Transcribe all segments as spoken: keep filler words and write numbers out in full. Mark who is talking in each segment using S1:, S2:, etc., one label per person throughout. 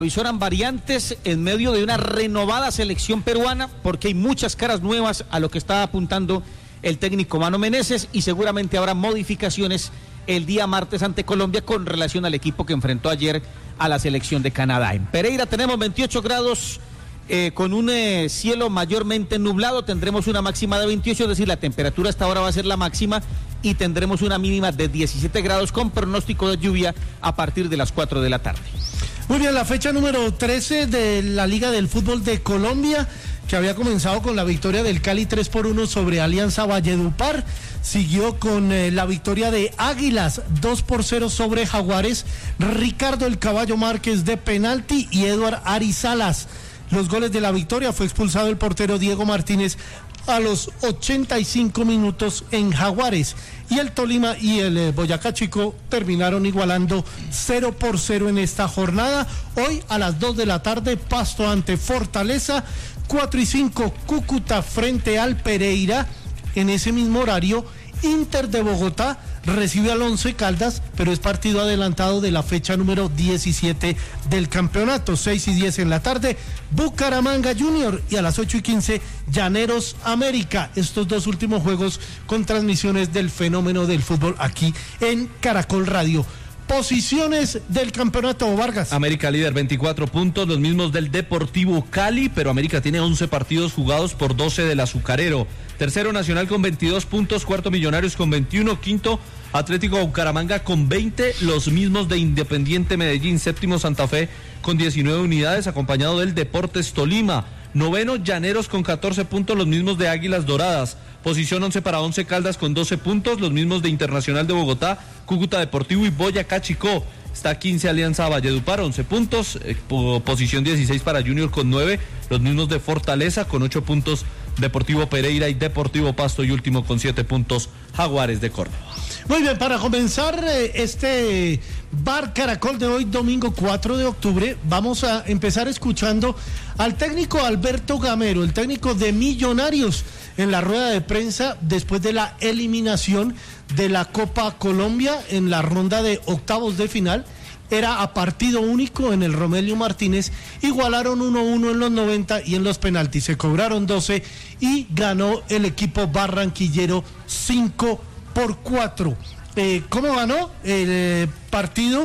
S1: Visoran variantes en medio de una renovada selección peruana, porque hay muchas caras nuevas a lo que está apuntando el técnico Mano Meneses, y seguramente habrá modificaciones el día martes ante Colombia con relación al equipo que enfrentó ayer a la selección de Canadá. En Pereira tenemos veintiocho grados eh, con un eh, cielo mayormente nublado, tendremos una máxima de veintiocho, es decir, la temperatura hasta ahora va a ser la máxima, y tendremos una mínima de diecisiete grados con pronóstico de lluvia a partir de las cuatro de la tarde.
S2: Muy bien, la fecha número trece de la Liga del Fútbol de Colombia, que había comenzado con la victoria del Cali tres por uno sobre Alianza Valledupar, siguió con eh, la victoria de Águilas dos por cero sobre Jaguares, Ricardo el Caballo Márquez de penalti y Eduard Arizalas. Los goles de la victoria: fue expulsado el portero Diego Martínez a los ochenta y cinco minutos en Jaguares, y el Tolima y el eh, Boyacá Chico terminaron igualando cero por cero en esta jornada. Hoy a las dos de la tarde, Pasto ante Fortaleza, cuatro y cinco Cúcuta frente al Pereira. En ese mismo horario, Inter de Bogotá recibe al Once Caldas, pero es partido adelantado de la fecha número diecisiete del campeonato. Seis y diez en la tarde, Bucaramanga Junior, y a las ocho y quince, Llaneros América. Estos dos últimos juegos con transmisiones del Fenómeno del Fútbol aquí en Caracol Radio. Posiciones del campeonato, Vargas.
S3: América líder, veinticuatro puntos, los mismos del Deportivo Cali, pero América tiene once partidos jugados por doce del Azucarero. Tercero Nacional con veintidós puntos, cuarto Millonarios con veintiuno, quinto Atlético Bucaramanga con veinte, los mismos de Independiente Medellín, séptimo Santa Fe con diecinueve unidades, acompañado del Deportes Tolima. Noveno Llaneros con catorce puntos, los mismos de Águilas Doradas. Posición once para Once Caldas con doce puntos, los mismos de Internacional de Bogotá, Cúcuta Deportivo y Boyacá Chico. Está quince Alianza Valledupar, once puntos. Eh, posición dieciséis para Junior con nueve, los mismos de Fortaleza con ocho puntos, Deportivo Pereira y Deportivo Pasto, y último con siete puntos, Jaguares de Córdoba.
S2: Muy bien, para comenzar eh, este Bar Caracol de hoy, domingo cuatro de octubre, vamos a empezar escuchando al técnico Alberto Gamero, el técnico de Millonarios, en la rueda de prensa después de la eliminación de la Copa Colombia en la ronda de octavos de final. Era a partido único en el Romelio Martínez, igualaron uno a uno en los noventa y en los penaltis se cobraron doce y ganó el equipo barranquillero cinco por cuatro. Eh, ¿Cómo ganó el eh, partido?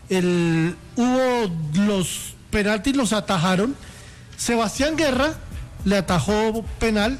S2: El, hubo los penaltis, los atajaron. Sebastián Guerra le atajó penal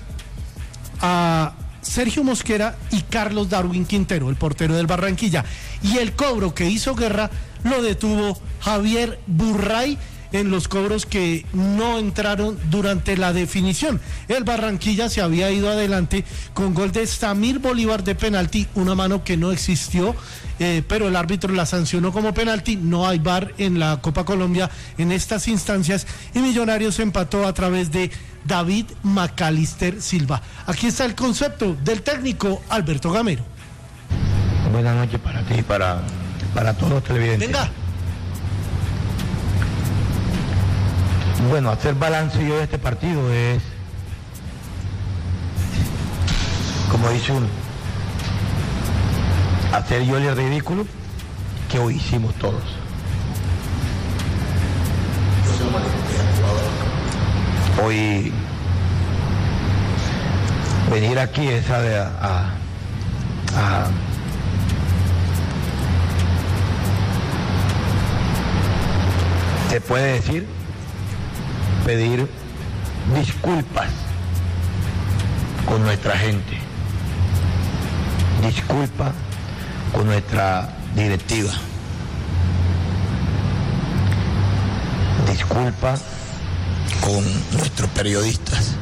S2: a Sergio Mosquera y Carlos Darwin Quintero, el portero del Barranquilla, y el cobro que hizo Guerra lo detuvo Javier Burray en los cobros que no entraron durante la definición. El Barranquilla se había ido adelante con gol de Samir Bolívar de penalti, una mano que no existió, eh, pero el árbitro la sancionó como penalti. No hay V A R en la Copa Colombia en estas instancias, y Millonarios empató a través de David Macalister Silva. Aquí está el concepto del técnico Alberto Gamero.
S4: Buenas noches para ti y para, para todos los televidentes.
S2: Venga.
S4: Bueno, hacer balance yo de este partido es, como dice uno, hacer yo el ridículo que hoy hicimos todos. Hoy venir aquí es a, a, a se puede decir pedir disculpas con nuestra gente, disculpas con nuestra directiva, disculpas con nuestros periodistas,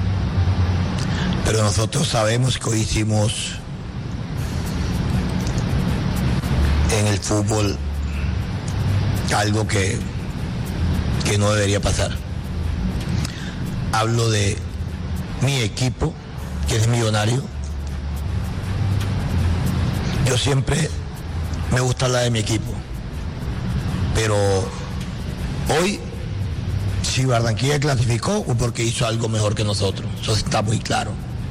S4: pero nosotros sabemos que hoy hicimos en el fútbol algo que, que no debería pasar. Hablo de mi equipo, que es Millonario. Yo siempre me gusta hablar de mi equipo, pero hoy, si Barranquilla clasificó, fue porque hizo algo mejor que nosotros. Eso está muy claro.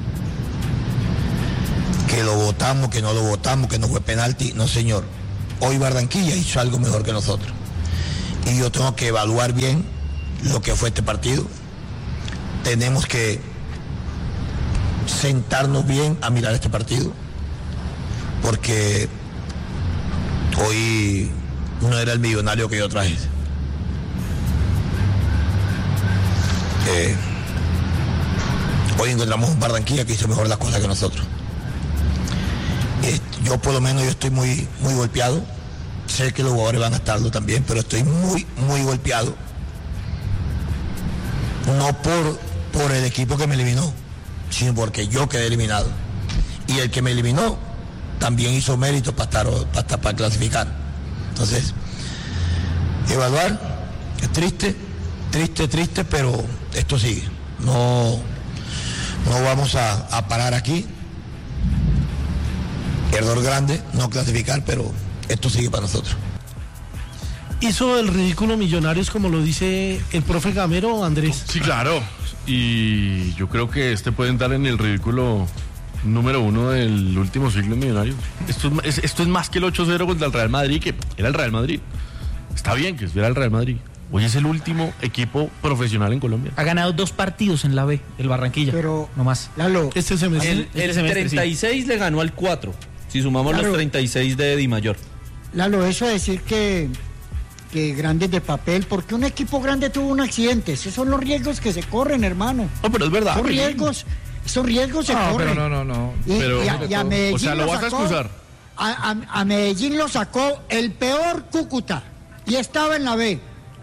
S4: Que lo votamos, que no lo votamos, que no fue penalti. No, señor. Hoy Barranquilla hizo algo mejor que nosotros. y yo tengo que evaluar bien lo que fue este partido. Tenemos que sentarnos bien a mirar este partido, porque hoy no era el Millonario que yo traje. Eh, hoy encontramos un Barranquilla que hizo mejor las cosas que nosotros. Eh, yo por lo menos yo estoy muy, muy golpeado. Sé que los jugadores van a estarlo también, pero estoy muy, muy golpeado. No por, por el equipo que me eliminó, sino porque yo quedé eliminado. Y el que me eliminó también hizo méritos para estar, para estar, para clasificar. Entonces, evaluar, es triste, triste, triste, pero esto sigue. No, no vamos a, a parar aquí. Error grande, no clasificar, pero esto sigue para nosotros.
S2: ¿Hizo el ridículo Millonarios como lo dice el profe Gamero, Andrés?
S5: Sí, claro. Y yo creo que este puede entrar en el ridículo número uno del último siglo millonario. Esto es, esto es más que el ocho cero contra el Real Madrid, que era el Real Madrid. Está bien que estuviera el Real Madrid. Hoy es el último equipo profesional en Colombia.
S1: Ha ganado dos partidos en la B, el Barranquilla.
S6: Pero,
S1: no más.
S6: Lalo,
S2: este semestre.
S3: El, el
S1: este semestre,
S3: treinta y seis sí. Le ganó al cuatro, si sumamos
S6: Claro.
S3: los treinta y seis de Di Mayor.
S6: Lalo, eso de decir que, que grandes de papel, porque un equipo grande tuvo un accidente. Esos son los riesgos que se corren, hermano.
S5: No, pero es verdad.
S6: Esos riesgos, esos riesgos se
S7: No,
S6: corren.
S7: pero no, no, no.
S6: Y,
S5: Pero,
S6: y a, y a Medellín
S5: o sea, ¿lo vas a
S6: sacó-
S5: excusar?
S6: A, a- a Medellín lo sacó el peor Cúcuta y estaba en la B.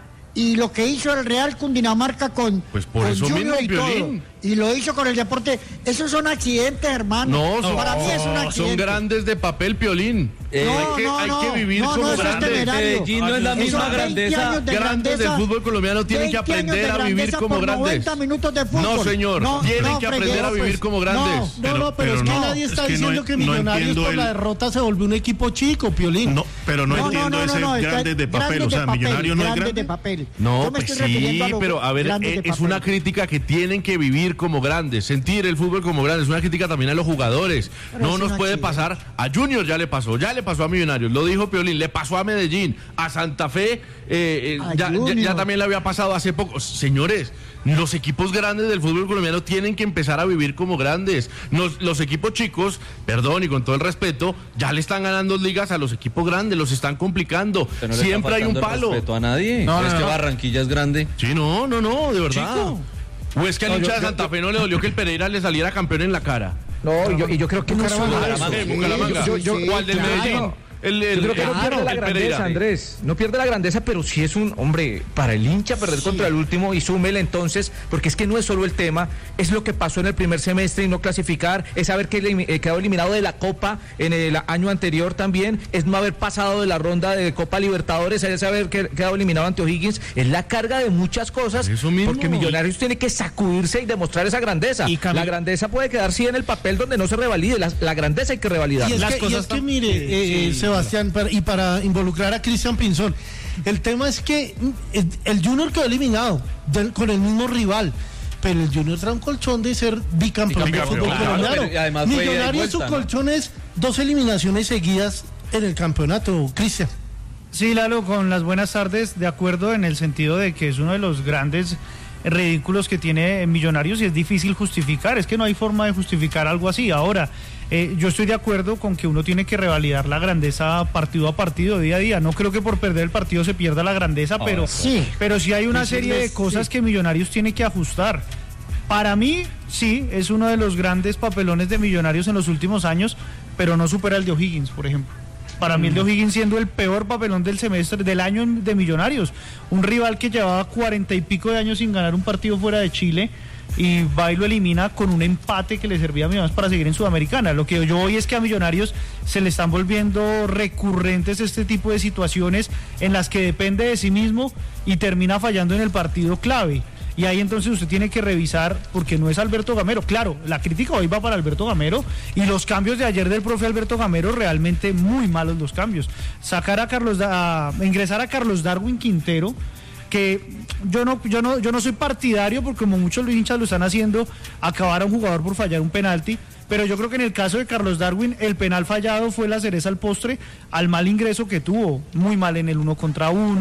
S6: Y lo que hizo el Real Cundinamarca con,
S5: Pues por
S6: con
S5: eso
S6: Junior
S5: mismo,
S6: y todo,
S5: Piolín.
S6: y lo hizo con el Deporte. Esos son accidentes, hermano.
S5: No, son,
S6: para mí es un accidente.
S5: son grandes de papel, Piolín.
S3: Eh,
S6: No,
S5: hay que,
S6: no,
S5: hay
S6: no,
S5: que vivir
S6: no,
S5: como
S6: no, eso es
S5: grandes.
S6: temerario.
S3: Medellín no es la
S6: Esos
S3: misma
S6: veinte
S3: grandeza.
S6: años de
S5: Grandes del
S6: grandeza,
S5: fútbol colombiano tienen que
S6: veinte años
S5: aprender
S6: de
S5: a vivir
S6: grandeza
S5: como
S6: por
S5: grandes.
S6: noventa minutos de fútbol.
S5: No, señor, tienen que aprender
S6: freguero,
S5: a vivir
S6: pues.
S5: como grandes.
S2: No, no, no, pero,
S7: Pero
S2: es que
S7: no,
S2: nadie está
S7: es que no
S2: diciendo
S7: en-
S2: que
S7: no
S2: Millonarios
S7: entiendo
S2: por
S7: el-
S2: la derrota se volvió un equipo chico, Piolín.
S7: No, pero no,
S6: No,
S7: entiendo
S6: no, no,
S7: ese
S6: no, está-
S7: grandes de papel.
S6: grandes
S7: O sea,
S6: de papel,
S7: Millonario no es
S6: grandes
S7: grande.
S6: de papel.
S5: No,
S6: Yo me
S5: pues
S6: estoy refiriendo a
S5: sí,
S6: los
S5: pero a ver,
S6: grandes de
S5: eh, es
S6: papel.
S5: una crítica que tienen que vivir como grandes, sentir el fútbol como grandes, es una crítica también a los jugadores.
S6: Pero
S5: No
S6: es
S5: nos
S6: una
S5: puede
S6: actividad.
S5: pasar, a Junior ya le pasó, ya le pasó a Millonarios, lo dijo Piolín, le pasó a Medellín, a Santa Fe, eh, eh,
S6: A
S5: ya, ya-
S6: Junior.
S5: ya también le había pasado hace poco. Señores, los equipos grandes del fútbol colombiano tienen que empezar a vivir como grandes. Nos- los equipos chicos, perdón y con todo el respeto, ya le están ganando ligas a los equipos grandes, los están complicando.
S3: Usted no le
S5: Siempre
S3: está
S5: hay un
S3: faltando el
S5: palo.
S3: respeto a nadie.
S7: No,
S3: es
S7: no,
S3: que
S7: no.
S3: Barranquilla es grande.
S5: Sí, no, no, no, de verdad.
S3: Chico.
S5: O es que al
S7: No,
S5: hincha
S7: yo-
S5: de
S7: yo-
S5: Santa Fe no le dolió que el Pereira le saliera campeón en la cara.
S7: No, y yo, y yo creo que no solo
S3: Bucaramanga.
S5: Eh,
S7: eso.
S5: Bucaramanga.
S7: Yo- yo-
S5: ¿Cuál del
S6: claro.
S5: Medellín? El, el,
S7: Yo creo que no
S5: el-
S7: pierde la
S5: el
S7: grandeza,
S5: Pereira.
S7: Andrés. No pierde la grandeza, pero sí es un, hombre, para el hincha perder contra el último y súmele entonces, porque es que no es solo el tema, es lo que pasó en el primer semestre y no clasificar, es haber que elimi- eh, quedado eliminado de la Copa en el año anterior también, es no haber pasado de la ronda de Copa Libertadores, es haber que- quedado eliminado ante O'Higgins, es la carga de muchas cosas,
S5: Eso mismo.
S7: porque Millonarios tiene que sacudirse y demostrar esa grandeza.
S1: Y Camil-
S7: La grandeza puede quedar sí en el papel donde no se revalide, la, la grandeza hay que revalidar.
S2: Y es,
S1: Las
S2: que, y
S1: cosas
S2: es que
S1: están-
S2: mire, eh, eh, Sebastián, para- y para involucrar a Cristian Pinzón, el tema es que mm, el, el Junior quedó eliminado del- con el mismo rival. Pero el Junior trae un colchón de ser bicampeón del
S5: Bicampeón,
S2: fútbol
S5: claro,
S2: colombiano.
S3: pero- y además fue ida y
S2: Millonarios, su
S3: vuelta, ¿no?
S2: colchón es dos eliminaciones seguidas en el campeonato, Cristian.
S8: Sí, Lalo, con las buenas tardes, de acuerdo en el sentido de que es uno de los grandes ridículos que tiene Millonarios y es difícil justificar, es que no hay forma de justificar algo así. Ahora, eh, yo estoy de acuerdo con que uno tiene que revalidar la grandeza partido a partido, día a día. No creo que por perder el partido se pierda la grandeza, pero
S6: sí.
S8: pero sí hay una serie de
S6: Decirles-
S8: cosas
S6: sí.
S8: que Millonarios tiene que ajustar. Para mí, sí, es uno de los grandes papelones de Millonarios en los últimos años, pero no supera el de O'Higgins, por ejemplo. Para mí el de O'Higgins siendo el peor papelón del semestre, del año de Millonarios. Un rival que llevaba cuarenta y pico de años sin ganar un partido fuera de Chile y va y lo elimina con un empate que le servía a Millonarios para seguir en Sudamericana. Lo que yo voy es que a Millonarios se le están volviendo recurrentes este tipo de situaciones en las que depende de sí mismo y termina fallando en el partido clave. Y ahí entonces usted tiene que revisar, porque no es Alberto Gamero. Claro, la crítica hoy va para Alberto Gamero y los cambios de ayer del profe Alberto Gamero, realmente muy malos los cambios. Sacar a Carlos, Da- a ingresar a Carlos Darwin Quintero, que yo no, yo no, yo no soy partidario, porque como muchos los hinchas lo están haciendo, acabar a un jugador por fallar un penalti. Pero yo creo que en el caso de Carlos Darwin, el penal fallado fue la cereza al postre al mal ingreso que tuvo. Muy mal en el uno contra uno,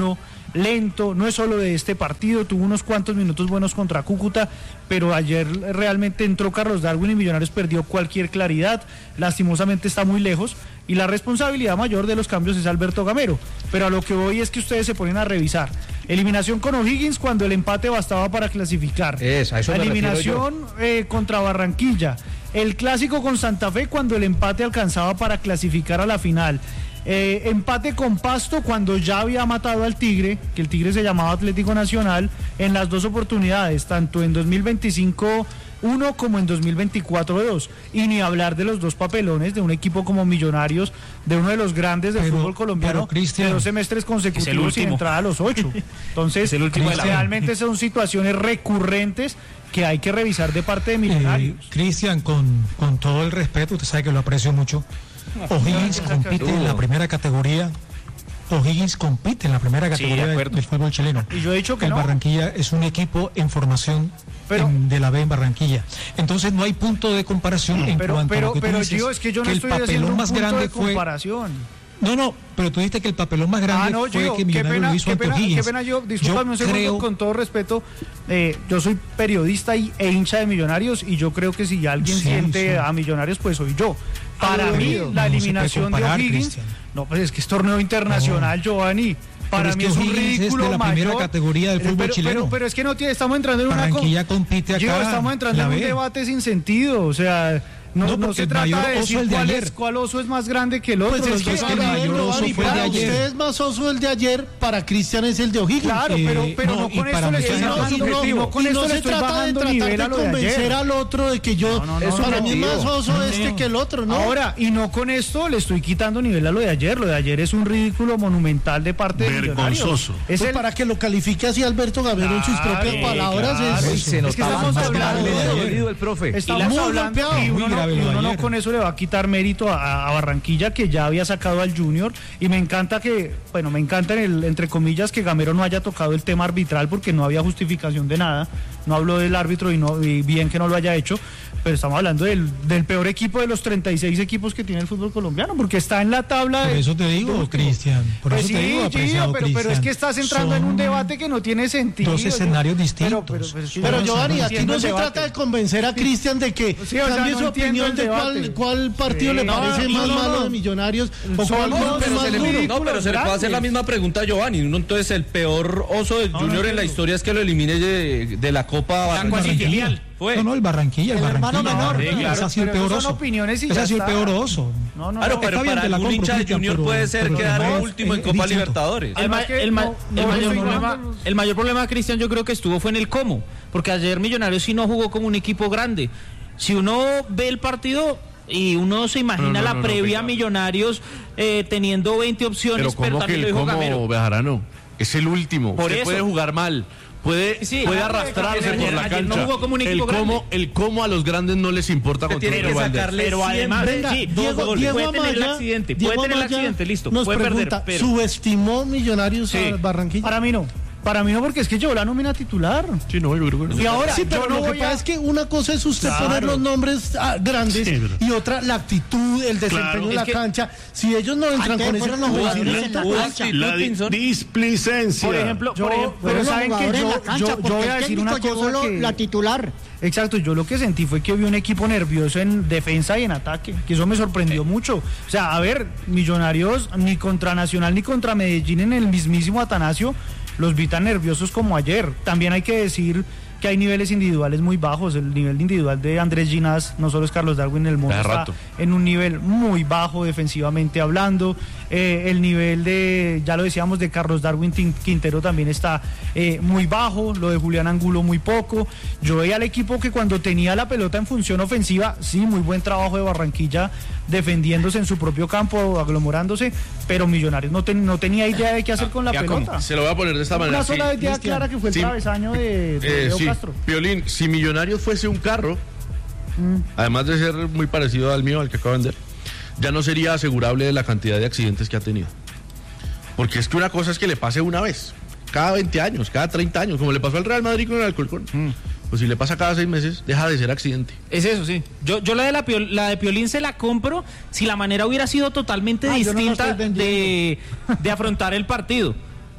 S8: lento, no es solo de este partido, tuvo unos cuantos minutos buenos contra Cúcuta, pero ayer realmente entró Carlos Darwin y Millonarios perdió cualquier claridad, lastimosamente está muy lejos, y la responsabilidad mayor de los cambios es Alberto Gamero, pero a lo que voy es que ustedes se ponen a revisar, eliminación con O'Higgins cuando el empate bastaba para clasificar,
S7: es, a eso me
S8: eliminación eh, contra Barranquilla, el clásico con Santa Fe cuando el empate alcanzaba para clasificar a la final, Eh, empate con Pasto cuando ya había matado al Tigre, que el Tigre se llamaba Atlético Nacional, en las dos oportunidades, tanto en dos mil veinticinco uno como en dos mil veinticuatro dos, y ni hablar de los dos papelones de un equipo como Millonarios, de uno de los grandes del
S9: pero,
S8: fútbol colombiano, de dos semestres consecutivos sin entrar a los ocho. Entonces, realmente son situaciones recurrentes que hay que revisar de parte de Millonarios.
S9: Eh, Cristian, con, con todo el respeto, usted sabe que lo aprecio mucho, O'Higgins compite en la primera categoría. O'Higgins compite en la primera categoría sí, de del fútbol chileno.
S8: Y yo he dicho que
S9: el
S8: no.
S9: Barranquilla es un equipo en formación pero, en, de la B en Barranquilla. Entonces no hay punto de comparación en
S8: pero,
S9: cuanto
S8: pero,
S9: a lo que
S8: pero
S9: tú dices,
S8: yo, es que yo no
S9: que
S8: estoy
S9: el papelón más grande
S8: de
S9: fue
S8: comparación.
S9: No, no, pero tú dijiste que el papelón más grande
S8: ah, no,
S9: fue
S8: yo,
S9: que Millonarios lo hizo ante O'Higgins.
S8: Qué pena yo, discúlpame un segundo,
S9: creo...
S8: con todo respeto, eh, yo soy periodista y, e hincha de Millonarios y yo creo que si alguien sí, siente sí. a Millonarios, pues soy yo. Para mí, no, la eliminación no de O'Higgins, Cristian. No, pues es que es torneo internacional, no. Giovanni. Para mí es, es un ridículo
S9: es de la
S8: mayor.
S9: primera categoría del fútbol
S8: pero,
S9: chileno.
S8: Pero, pero es que no tiene, estamos entrando en una...
S9: Barranquilla compite acá.
S8: Yo, estamos entrando en un debate sin sentido, o sea... No, no, no se trata de decir de cuál, es, cuál oso es más grande que el otro.
S2: Pues es que, es que el mayor oso fue el de ayer. Usted es más oso el de ayer, para Cristian es el de O'Higgins.
S8: Claro,
S2: eh,
S8: pero, pero no, no con esto le estoy bajando nivel. No, con esto le estoy bajando nivel a lo de ayer.
S2: Convencer al otro de que yo,
S8: no, no, no,
S2: para
S8: no,
S2: mí
S8: no,
S2: más oso no, este no. que el otro, ¿no?
S8: Ahora, y no con esto le estoy quitando nivel a lo de ayer. Lo de ayer es un ridículo monumental de parte de Millonarios.
S2: Es el, para que lo califique así Alberto Gamero en sus propias palabras. Es
S7: que estamos hablando
S8: del profe. Estamos hablando y uno no con eso le va a quitar mérito a, a Barranquilla, que ya había sacado al Junior, y me encanta que, bueno, me encanta en el, entre comillas, que Gamero no haya tocado el tema arbitral porque no había justificación de nada, no habló del árbitro y, no, y bien que no lo haya hecho, pero estamos hablando del, del peor equipo de los treinta y seis equipos que tiene el fútbol colombiano, porque está en la tabla.
S9: Por
S8: de,
S9: eso te digo, Cristian, por
S8: pues
S9: eso
S8: sí,
S9: te digo, apreciado,
S8: pero, pero es que estás entrando Son en un debate que no tiene sentido.
S9: Dos escenarios
S8: yo,
S9: distintos.
S8: Pero, pero, pero,
S2: pero Giovanni,
S8: no
S2: aquí no se debate. trata de convencer a Cristian de que sí, cambie no su opinión de cuál, cuál partido sí, le parece no, más no, malo no. de Millonarios o cuál
S3: no,
S2: es más duro.
S3: No, pero se le puede hacer la misma pregunta a Giovanni. Uno, entonces, el peor oso del Junior en la historia es que lo elimine de, de la Copa
S9: Barranquilla. Fue. No, no, el Barranquilla, el, el Barranquilla.
S8: Menor,
S9: no, sí, claro,
S8: ese
S9: ha sido el peor oso. Ese ha sido el peor oso.
S3: No, no, claro, pero para algún hincha de Junior pero, puede ser quedar el último en Copa Libertadores.
S1: El, ma el, ma el, mayor problema, el mayor problema, Cristian, yo creo que estuvo fue en el cómo, porque ayer Millonarios sí no jugó como un equipo grande. Si uno ve el partido y uno se imagina no, no, la no, previa no, Millonarios eh, teniendo veinte opciones,
S5: pero,
S1: pero
S5: también lo dijo Gamero. Bejarano, es el último. Por Usted eso puede jugar mal. Puede, sí, puede arrastrarse por la cancha.
S1: No jugó como un equipo
S5: el, cómo, el cómo a los grandes no les importa contra
S1: tiene que sacarle, pero además venga, sí, Diego, dos Diego puede Amaya, tener el accidente,
S2: Diego
S1: puede tener el
S2: Amaya
S1: accidente, listo,
S2: nos
S1: puede
S2: pregunta,
S1: perder. Pero...
S2: ¿subestimó Millonarios sí. a Barranquilla?
S8: Para mí no. Para mí no, porque es que llevó la nómina titular.
S5: Sí, no, yo creo que no.
S2: Y ahora, sí, pero lo que pasa a... es que una cosa es usted claro. poner los nombres ah, grandes sí, pero... y otra la actitud, el desempeño claro. de la que... cancha. Si ellos no entran con eso,
S6: los jugadores en la cancha.
S5: La di displicencia.
S8: Por ejemplo, yo, por ejemplo pero saben que yo,
S6: la cancha,
S8: yo, yo voy a decir una cosa
S6: que... la titular.
S8: Exacto, yo lo que sentí fue que vi un equipo nervioso en defensa y en ataque, que eso me sorprendió eh. mucho. O sea, a ver, Millonarios ni contra Nacional ni contra Medellín en el mismísimo Atanasio los vi tan nerviosos como ayer. También hay que decir que hay niveles individuales muy bajos. El nivel individual de Andrés Ginás, no solo es Carlos Darwin, el mundo está en un nivel muy bajo defensivamente hablando. Eh, el nivel de, ya lo decíamos, de Carlos Darwin Quintero también está eh, muy bajo, lo de Julián Angulo muy poco. Yo veía al equipo que cuando tenía la pelota en función ofensiva, sí, muy buen trabajo de Barranquilla defendiéndose en su propio campo, aglomerándose, pero Millonarios no, ten, no tenía idea de qué hacer con la
S5: ya,
S8: pelota.
S5: ¿cómo? Se lo voy a poner de esta
S8: Una
S5: manera.
S8: Una sola
S5: sí,
S8: idea sí, clara que fue el sí, travesaño de, de eh,
S5: sí.
S8: Castro.
S5: Piolín, si Millonarios fuese un carro, mm. además de ser muy parecido al mío, al que acabo de vender, ya no sería asegurable de la cantidad de accidentes que ha tenido. Porque es que una cosa es que le pase una vez, cada veinte años, cada treinta años, como le pasó al Real Madrid con el Alcorcón. Mm. Pues si le pasa cada seis meses, deja de ser accidente.
S1: Es eso, sí. Yo, yo la de la, Piol, la de Piolín se la compro si la manera hubiera sido totalmente ah, distinta no de, de afrontar el partido.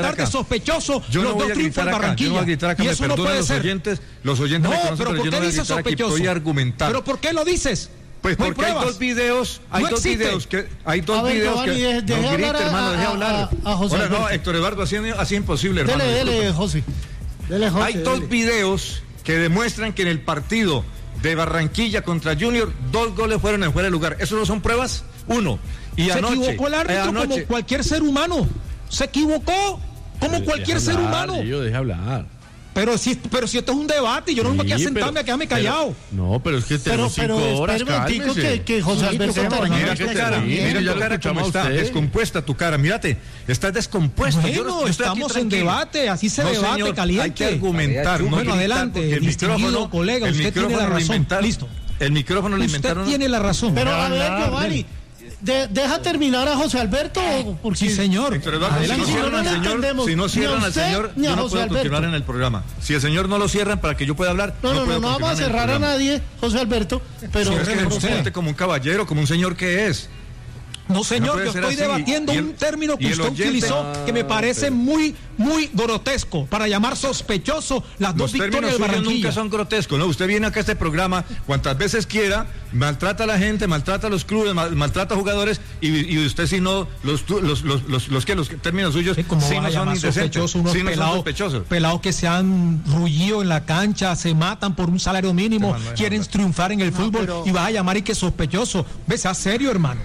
S9: tratar
S10: acá.
S9: de sospechoso
S10: Yo
S9: los
S10: no voy
S9: dos
S10: a
S9: triunfos
S10: gritar
S9: en
S10: acá, yo no
S9: Barranquilla.
S10: voy a gritar acá,
S9: Y
S10: me
S9: eso no
S10: perdonan
S9: puede
S10: los
S9: ser.
S10: oyentes, los oyentes me
S9: No,
S10: conocen
S9: pero
S10: pero
S9: ¿por
S10: yo
S9: qué
S10: no voy a
S9: dices
S10: gritar aquí,
S9: sospechoso?
S10: voy a argumentar.
S9: ¿Pero por qué lo dices?
S10: Pues
S9: ¿No hay
S10: porque hay
S9: pruebas?
S10: dos videos, hay
S9: No
S10: dos
S9: existe.
S10: videos que hay dos
S2: A ver,
S10: videos
S2: Giovanni,
S10: que
S2: deje- deje
S10: no grite,
S2: hablar a-
S10: hermano, deje
S2: a-
S10: hablar.
S2: a- a José
S10: Ahora no,
S2: Alberto.
S10: Héctor Eduardo, así, así imposible, hermano.
S2: Dele, dele,
S10: disculpe.
S2: José. Dele, José.
S10: Hay dos
S2: dele.
S10: videos que demuestran que en el partido de Barranquilla contra Junior dos goles fueron en fuera de lugar. ¿Eso no son pruebas? Uno. Y
S9: Se
S10: anoche,
S9: equivocó el árbitro
S10: eh, anoche-
S9: como cualquier ser humano. Se equivocó como cualquier ser humano.
S5: Deja hablar.
S9: Pero si, pero si esto es un debate, yo no me voy a
S5: Sí,
S9: sentarme
S5: pero-
S9: a quedarme
S5: pero-
S9: callado.
S5: No, pero es que
S2: Pero,
S5: tenemos
S2: pero,
S5: cinco horas,
S2: espera un momentico
S5: cálmese.
S2: que, que José
S6: Sí,
S2: Alberto
S6: tú cómo
S2: termine.
S10: Mira
S5: que
S10: tu cara,
S5: termine,
S10: mira
S5: ya
S10: tu
S5: lo
S10: cara
S5: escuchamos
S10: cómo
S5: a
S10: está,
S5: usted.
S10: descompuesta tu cara, mírate, estás descompuesto.
S9: Bueno,
S10: yo, no- yo estoy aquí
S9: estamos en
S10: tranquilo.
S9: debate, así se
S10: No,
S9: debate,
S10: señor,
S9: caliente.
S10: Hay que argumentar, no
S9: Bueno,
S10: gritar,
S9: adelante,
S10: porque el
S9: distinguido
S10: micrófono,
S9: colega,
S10: el
S9: usted tiene
S10: micrófono
S9: la
S10: lo
S9: razón.
S10: inventaron-
S9: Listo.
S10: El micrófono lo
S9: Usted
S10: inventaron.
S9: tiene la razón.
S2: Pero a ver,
S9: Hablar,
S2: Giovanni, de- deja terminar a José Alberto. Porque
S9: Sí, señor.
S10: Héctor Eduardo, si
S9: Adelante.
S10: no cierran
S2: no
S10: al
S2: le
S10: señor,
S2: entendemos
S10: si no
S2: ni a
S10: cierran al
S2: usted
S10: señor,
S2: ni a
S10: yo no
S2: José
S10: puedo
S2: Alberto.
S10: continuar en el programa. Si el señor no lo cierran para que yo pueda hablar,
S2: No, no, no,
S10: puedo
S2: no vamos a
S10: continuar en el
S2: cerrar a
S10: programa.
S2: nadie, José Alberto, pero
S10: Pero es que
S9: Ciérreme
S10: no
S9: usted.
S10: se siente como un caballero, como un señor que es.
S9: No,
S10: No
S9: señor,
S10: puede
S9: yo
S10: ser
S9: estoy
S10: así.
S9: debatiendo
S10: Y el-
S9: un término que
S10: y el
S9: usted
S10: oyente-
S9: utilizó que me parece
S10: pero-
S9: muy, muy grotesco para llamar sospechoso las dos
S10: Los términos
S9: victorias de
S10: suyos
S9: Barranquilla.
S10: nunca son grotescos, ¿no? Usted viene acá a este programa cuantas veces quiera, maltrata a la gente, maltrata a los clubes, mal- maltrata a jugadores y, y usted si no, los, tu- los, los, los, los que los términos suyos
S9: Sí, ¿cómo
S10: sí
S9: vas
S10: no
S9: a
S10: son
S9: llamar
S10: indecentes,
S9: sospechoso unos
S10: sí no son
S9: pelados,
S10: sospechosos.
S9: pelados que se han rullido en la cancha, se matan por un salario mínimo,
S10: Hermano, hermano.
S9: quieren triunfar en el fútbol
S6: pero-
S9: y vas a llamar y que sospechoso? Ve, sea serio, hermano.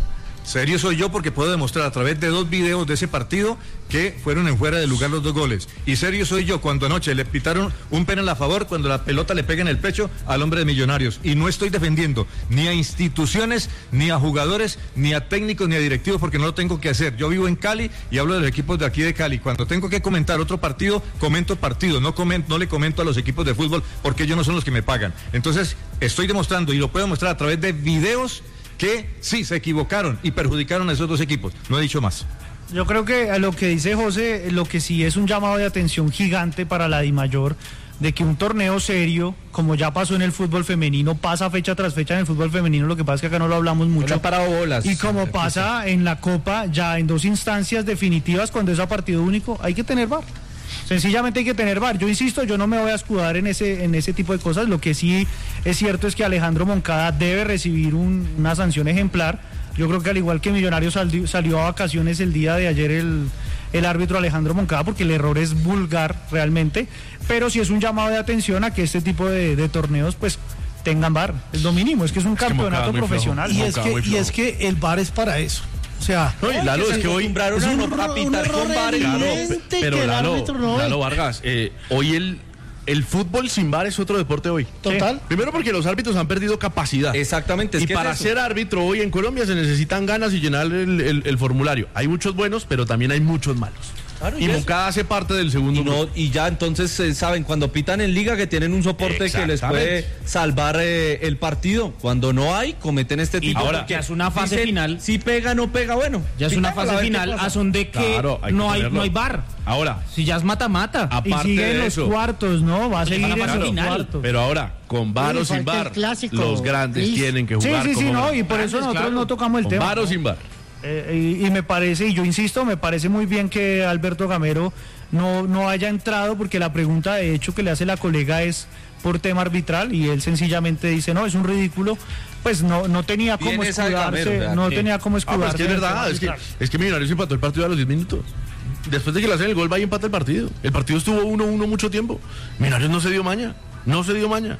S10: Serio soy yo porque puedo demostrar a través de dos videos de ese partido que fueron en fuera de lugar los dos goles. Y serio soy yo cuando anoche le pitaron un penal a favor cuando la pelota le pega en el pecho al hombre de Millonarios. Y no estoy defendiendo ni a instituciones, ni a jugadores, ni a técnicos, ni a directivos porque no lo tengo que hacer. Yo vivo en Cali y hablo de los equipos de aquí de Cali. Cuando tengo que comentar otro partido, comento partido. No, comento, no le comento a los equipos de fútbol porque ellos no son los que me pagan. Entonces estoy demostrando y lo puedo mostrar a través de videos que sí se equivocaron y perjudicaron a esos dos equipos. No he dicho más.
S8: Yo creo que a lo que dice José, lo que sí es un llamado de atención gigante para la DIMAYOR, de que un torneo serio, como ya pasó en el fútbol femenino, pasa fecha tras fecha en el fútbol femenino, lo que pasa es que acá no lo hablamos
S7: No le
S8: mucho.
S7: han parado bolas.
S8: Y como pasa en la Copa, ya en dos instancias definitivas, cuando es a partido único, hay que tener V A R. Sencillamente hay que tener V A R. Yo insisto, yo no me voy a escudar en ese, en ese tipo de cosas. Lo que sí es cierto es que Alejandro Moncada debe recibir un- una sanción ejemplar. Yo creo que al igual que Millonarios salió, salió a vacaciones el día de ayer el, el árbitro Alejandro Moncada, porque el error es vulgar realmente, pero sí es un llamado de atención a que este tipo de, de torneos pues tengan V A R. Es lo mínimo, es que es un
S5: que Moncada
S8: campeonato
S5: muy flojo.
S8: profesional.
S2: Y es,
S5: Moncada
S2: que,
S5: muy
S2: y
S5: flojo.
S2: es que el V A R es para eso. O sea,
S5: No, y Lalo, es que hoy.
S2: es un, error- un error evidente
S5: Pero
S2: que el
S5: Lalo,
S2: árbitro no
S5: Lalo
S2: ve.
S5: Vargas, eh, hoy el, el fútbol sin V A R es otro deporte hoy.
S2: Total.
S5: Primero porque los árbitros han perdido capacidad.
S3: Exactamente, es
S5: Y
S3: que
S5: para
S3: es eso.
S5: ser árbitro hoy en Colombia se necesitan ganas y llenar el, el- el formulario. Hay muchos buenos, pero también hay muchos malos.
S3: Claro, y
S5: y
S3: eso.
S5: Moncada hace parte del segundo
S3: Y, no,
S5: grupo.
S3: y ya entonces eh, saben, cuando pitan en liga que tienen un soporte que les puede
S5: Exactamente.
S3: salvar eh, el partido. Cuando no hay, cometen este tipo
S5: ahora,
S3: porque
S11: ya es una fase
S3: dicen,
S11: final.
S3: Si pega, no pega, bueno.
S11: Ya es una
S3: pitamos,
S11: fase
S3: a ver qué
S11: final
S3: pasa.
S11: a son de que
S5: Claro, hay que
S11: no, hay,
S5: tenerlo.
S11: no hay V A R.
S5: Ahora,
S11: Si ya es mata-mata.
S8: Y
S5: aparte
S8: sigue en
S5: de
S8: los
S5: eso.
S8: cuartos, ¿no? Va a seguir
S11: van a
S8: en
S11: pasar
S8: los
S11: final.
S8: cuartos.
S5: Pero ahora, con V A R o
S6: Oye,
S5: sin
S6: falta
S5: V A
S6: el
S5: R,
S6: clásico,
S5: los grandes
S6: Luis.
S5: tienen que
S8: Sí,
S5: jugar.
S8: sí, sí,
S5: como
S8: no, y por eso
S5: grandes,
S8: nosotros
S5: claro.
S8: no tocamos el
S5: Con
S8: tema.
S5: V A R o
S8: ¿no?
S5: sin V A R.
S8: Eh, y, y me parece, y yo insisto, me parece muy bien que Alberto Gamero no, no haya entrado, porque la pregunta de hecho que le hace la colega es por tema arbitral y él sencillamente dice, no, es un ridículo, pues no, no tenía
S3: Bien
S8: cómo
S3: esa de
S8: escudarse,
S3: Gamero, o sea,
S8: no
S3: que-
S8: tenía cómo
S5: Ah,
S8: escudarse.
S5: pues es que es
S8: del tema
S5: verdad, es que,
S8: arbitral.
S5: es que Millonarios empató el partido a los diez minutos. Después de que le hacen el gol, va y empata el partido. El partido estuvo uno uno mucho tiempo. Millonarios no se dio maña, no se dio maña.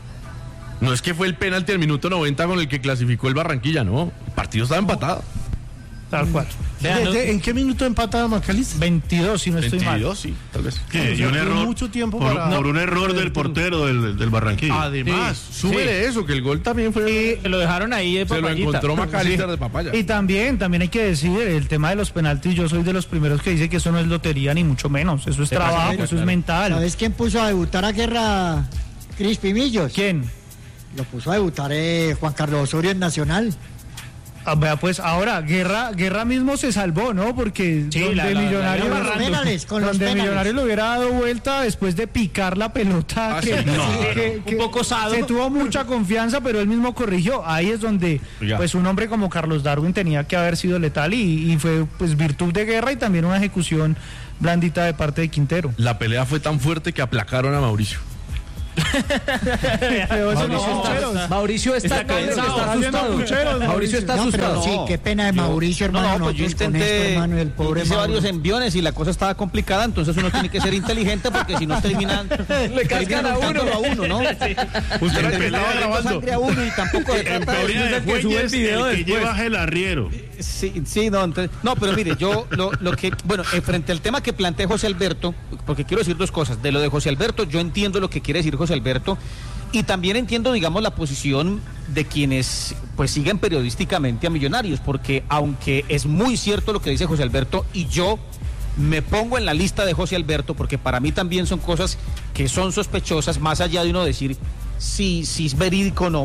S5: No es que fue el penalti al minuto noventa con el que clasificó el Barranquilla, no. El partido estaba empatado.
S8: Tal cual.
S11: Vean,
S2: ¿De- de- ¿En qué minuto empata Macalister?
S8: veintidós, si no estoy mal.
S5: veintidós, sí, tal vez.
S12: ¿Qué? Y un
S2: Tuvo
S12: error.
S2: mucho tiempo
S12: por,
S2: para-
S12: por un error del portero del, del Barranquilla.
S5: Además,
S11: Sí,
S5: súbele eso, que el gol también fue.
S11: Se lo dejaron ahí de
S5: se lo
S11: papayita.
S5: encontró Macalister
S8: Sí.
S5: de papaya.
S8: Y también, también hay que decir, el tema de los penaltis, yo soy de los primeros que dice que eso no es lotería ni mucho menos, eso es trabajo, eso es mental.
S6: ¿Sabes quién puso a debutar a Guerra Crispy Millos?
S8: ¿Quién?
S6: Lo puso a debutar eh, Juan Carlos Osorio en Nacional.
S8: Ah, vea, pues ahora, Guerra, Guerra mismo se salvó, ¿no? Porque
S11: Sí,
S8: donde
S11: la- la- la-
S8: Millonarios,
S11: la-
S6: Con los penales, con los
S8: donde
S6: penales.
S8: Millonarios le hubiera dado vuelta después de picar la pelota,
S5: Ah,
S8: que,
S5: sí, no,
S8: que- que
S11: un poco osado.
S8: se tuvo mucha confianza, pero él mismo corrigió. Ahí es donde,
S5: Ya.
S8: pues, un hombre como Carlos Darwin tenía que haber sido letal y, y fue, pues, virtud de Guerra y también una ejecución blandita de parte de Quintero.
S5: La pelea fue tan fuerte que aplacaron a Mauricio.
S7: Mauricio está asustado. Mauricio está
S6: No, pero
S7: asustado.
S6: sí, qué pena de Mauricio,
S1: No,
S6: hermano.
S1: no, pues yo
S6: nosotros con
S1: intenté,
S6: esto, hermano, el pobre
S1: hice
S6: Mauro.
S1: varios enviones y la cosa estaba complicada, entonces uno tiene que ser inteligente porque si no terminan
S7: Le cascan a uno.
S1: a uno, ¿no?
S12: Usted
S1: Le
S12: le pelaba
S1: terminan
S12: grabando.
S1: sangre a uno y tampoco se
S12: En
S1: trata de
S12: teoría de
S1: el que sube el
S12: Fuentes,
S1: video
S12: el que
S1: después.
S12: lleva el arriero.
S1: Sí, sí, no, entonces, no, pero mire, yo lo, lo que, bueno, eh, frente al tema que plantea José Alberto, porque quiero decir dos cosas, de lo de José Alberto, yo entiendo lo que quiere decir José Alberto, y también entiendo, digamos, la posición de quienes, pues, siguen periodísticamente a Millonarios, porque aunque es muy cierto lo que dice José Alberto, y yo me pongo en la lista de José Alberto, porque para mí también son cosas que son sospechosas, más allá de uno decir si, si es verídico o no.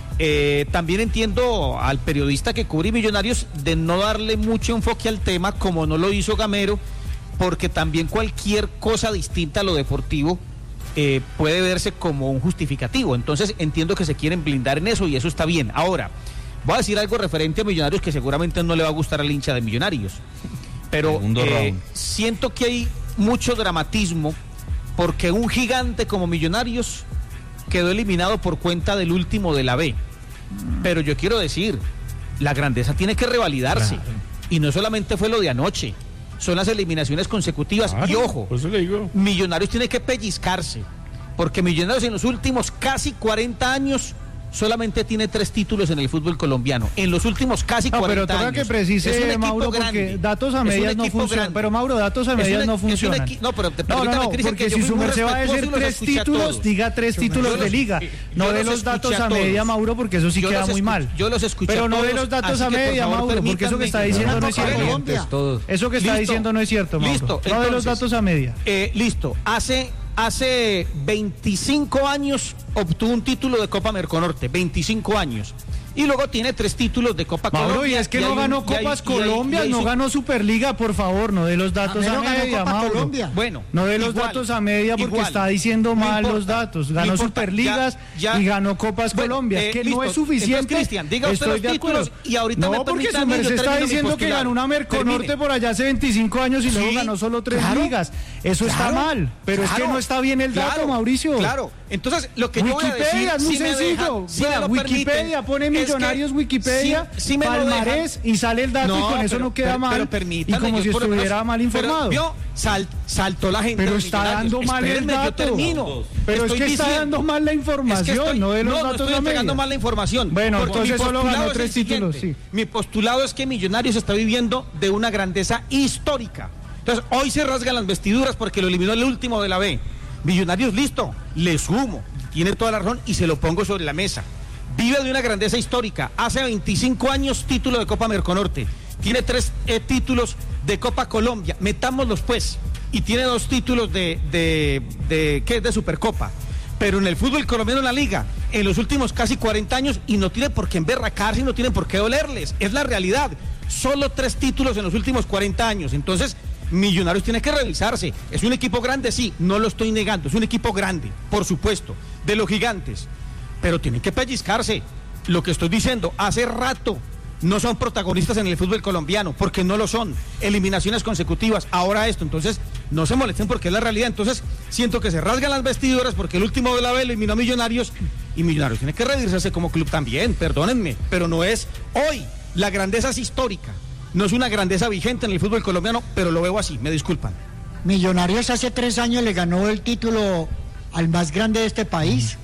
S1: Eh, también entiendo al periodista que cubre Millonarios de no darle mucho enfoque al tema, como no lo hizo Gamero, porque también cualquier cosa distinta a lo deportivo eh, puede verse como un justificativo. Entonces entiendo que se quieren blindar en eso y eso está bien. Ahora, voy a decir algo referente a Millonarios que seguramente no le va a gustar al hincha de Millonarios, pero eh, siento que hay mucho dramatismo porque un gigante como Millonarios quedó eliminado por cuenta del último de la B. Pero yo quiero decir, la grandeza tiene que revalidarse. Claro. Y no solamente fue lo de anoche, son las eliminaciones consecutivas. Claro, y ojo,
S12: por eso le digo.
S1: Millonarios tiene que pellizcarse, porque Millonarios en los últimos casi cuarenta años solamente tiene tres títulos en el fútbol colombiano. En los últimos casi
S8: no,
S1: cuarenta
S8: pero toca
S1: años.
S8: que precise, Mauro,
S1: grande.
S8: Porque datos a medias no funcionan. Pero Mauro, datos a medias no funcionan.
S1: No, pero
S8: no, no, no, porque si su merced va a decir tres títulos, diga tres títulos de liga. No de los datos a media, Mauro, porque eso sí queda muy mal.
S1: Yo los escuché.
S8: Pero no de los datos a media, Mauro, porque eso que está diciendo no es cierto. Eso que está diciendo no es cierto, Mauro.
S1: Listo.
S8: No de los datos a media.
S1: Listo. Hace Hace veinticinco años obtuvo un título de Copa Merconorte, veinticinco años. Y luego tiene tres títulos de Copa
S8: Mauro,
S1: Colombia.
S8: y es que y no ganó un, Copas y hay, Colombia, y hay, y hay, no ganó Superliga, por favor, no de los datos a, a media, Mauro. Colombia.
S1: Bueno,
S8: no de los igual, datos a media porque igual, está diciendo no mal importa, los datos. Ganó no Superligas ya, ya, y ganó Copas bueno, Colombia. Eh, es que listo. No es suficiente. Entonces,
S1: Cristian, diga usted
S8: Estoy
S1: los títulos y ahorita
S8: no,
S1: me
S8: porque su merced está diciendo que ganó una Merconorte por allá hace veinticinco años y luego ganó solo tres ligas. Eso está mal, pero es que no está bien el dato, Mauricio.
S1: Claro, entonces lo que yo voy a decir...
S8: Wikipedia es muy sencillo. Wikipedia pone Millonarios Wikipedia. Sí, sí palmarés y sale el dato no, y con eso pero, no queda pero, mal pero y como si estuviera mal informado.
S1: Pero, sal, saltó la gente.
S8: Pero está dando mal Espérenme, el dato.
S1: Yo termino.
S8: Pero es que
S1: diciendo,
S8: está dando mal la información, es que estoy, no de los
S1: no,
S8: datos
S1: no estoy entregando mal la información.
S8: Bueno, entonces solo ganó tres títulos. Sí.
S1: Mi postulado es que Millonarios está viviendo de una grandeza histórica. Entonces, hoy se rasgan las vestiduras porque lo eliminó el último de la B. Millonarios, listo, le sumo, tiene toda la razón y se lo pongo sobre la mesa. Vive de una grandeza histórica. Hace veinticinco años título de Copa Merconorte. Tiene tres eh, títulos de Copa Colombia. Metámoslos pues. Y tiene dos títulos de, de, de, ¿qué es? De Supercopa. Pero en el fútbol colombiano en la liga, en los últimos casi cuarenta años, y no tiene por qué emberracarse y no tiene por qué dolerles. Es la realidad. Solo tres títulos en los últimos cuarenta años. Entonces, Millonarios tiene que revisarse. Es un equipo grande, sí, no lo estoy negando. Es un equipo grande, por supuesto, de los gigantes. Pero tienen que pellizcarse. Lo que estoy diciendo, hace rato no son protagonistas en el fútbol colombiano, porque no lo son. Eliminaciones consecutivas, ahora esto. Entonces, no se molesten porque es la realidad. Entonces, siento que se rasgan las vestiduras porque el último de la B eliminó a Millonarios y Millonarios tiene que revisarse como club también, perdónenme, pero no es hoy. La grandeza es histórica. No es una grandeza vigente en el fútbol colombiano, pero lo veo así, me disculpan.
S6: Millonarios hace tres años le ganó el título al más grande de este país.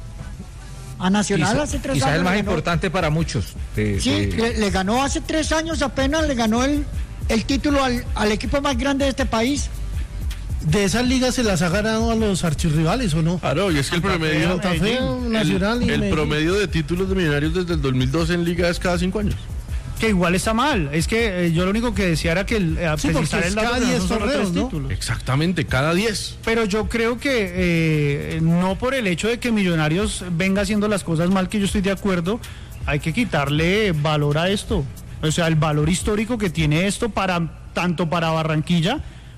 S6: A Nacional
S7: quizá,
S6: hace tres
S7: quizá
S6: años.
S7: Quizá el más
S6: ganó,
S7: importante para muchos. De,
S6: sí,
S7: de...
S6: Le, le ganó hace tres años apenas, le ganó el, el título al, al equipo más grande de este país.
S2: ¿De esas ligas se las ha ganado a los archirrivales o no?
S5: Claro, y es que el promedio,
S2: Santa Fe, Nacional
S5: el,
S2: y
S5: el promedio de títulos de Millonarios desde el dos mil doce en liga es cada cinco años.
S8: Que igual está mal, es que eh, yo lo único que decía era que el, eh,
S2: sí, precisar el dato
S8: no son
S2: torneos,
S8: tres
S2: ¿no?
S8: títulos.
S5: Exactamente, cada diez.
S8: Pero yo creo que eh, no por el hecho de que Millonarios venga haciendo las cosas mal, que yo estoy de acuerdo, hay que quitarle valor a esto. O sea, el valor histórico que tiene esto para tanto para Barranquilla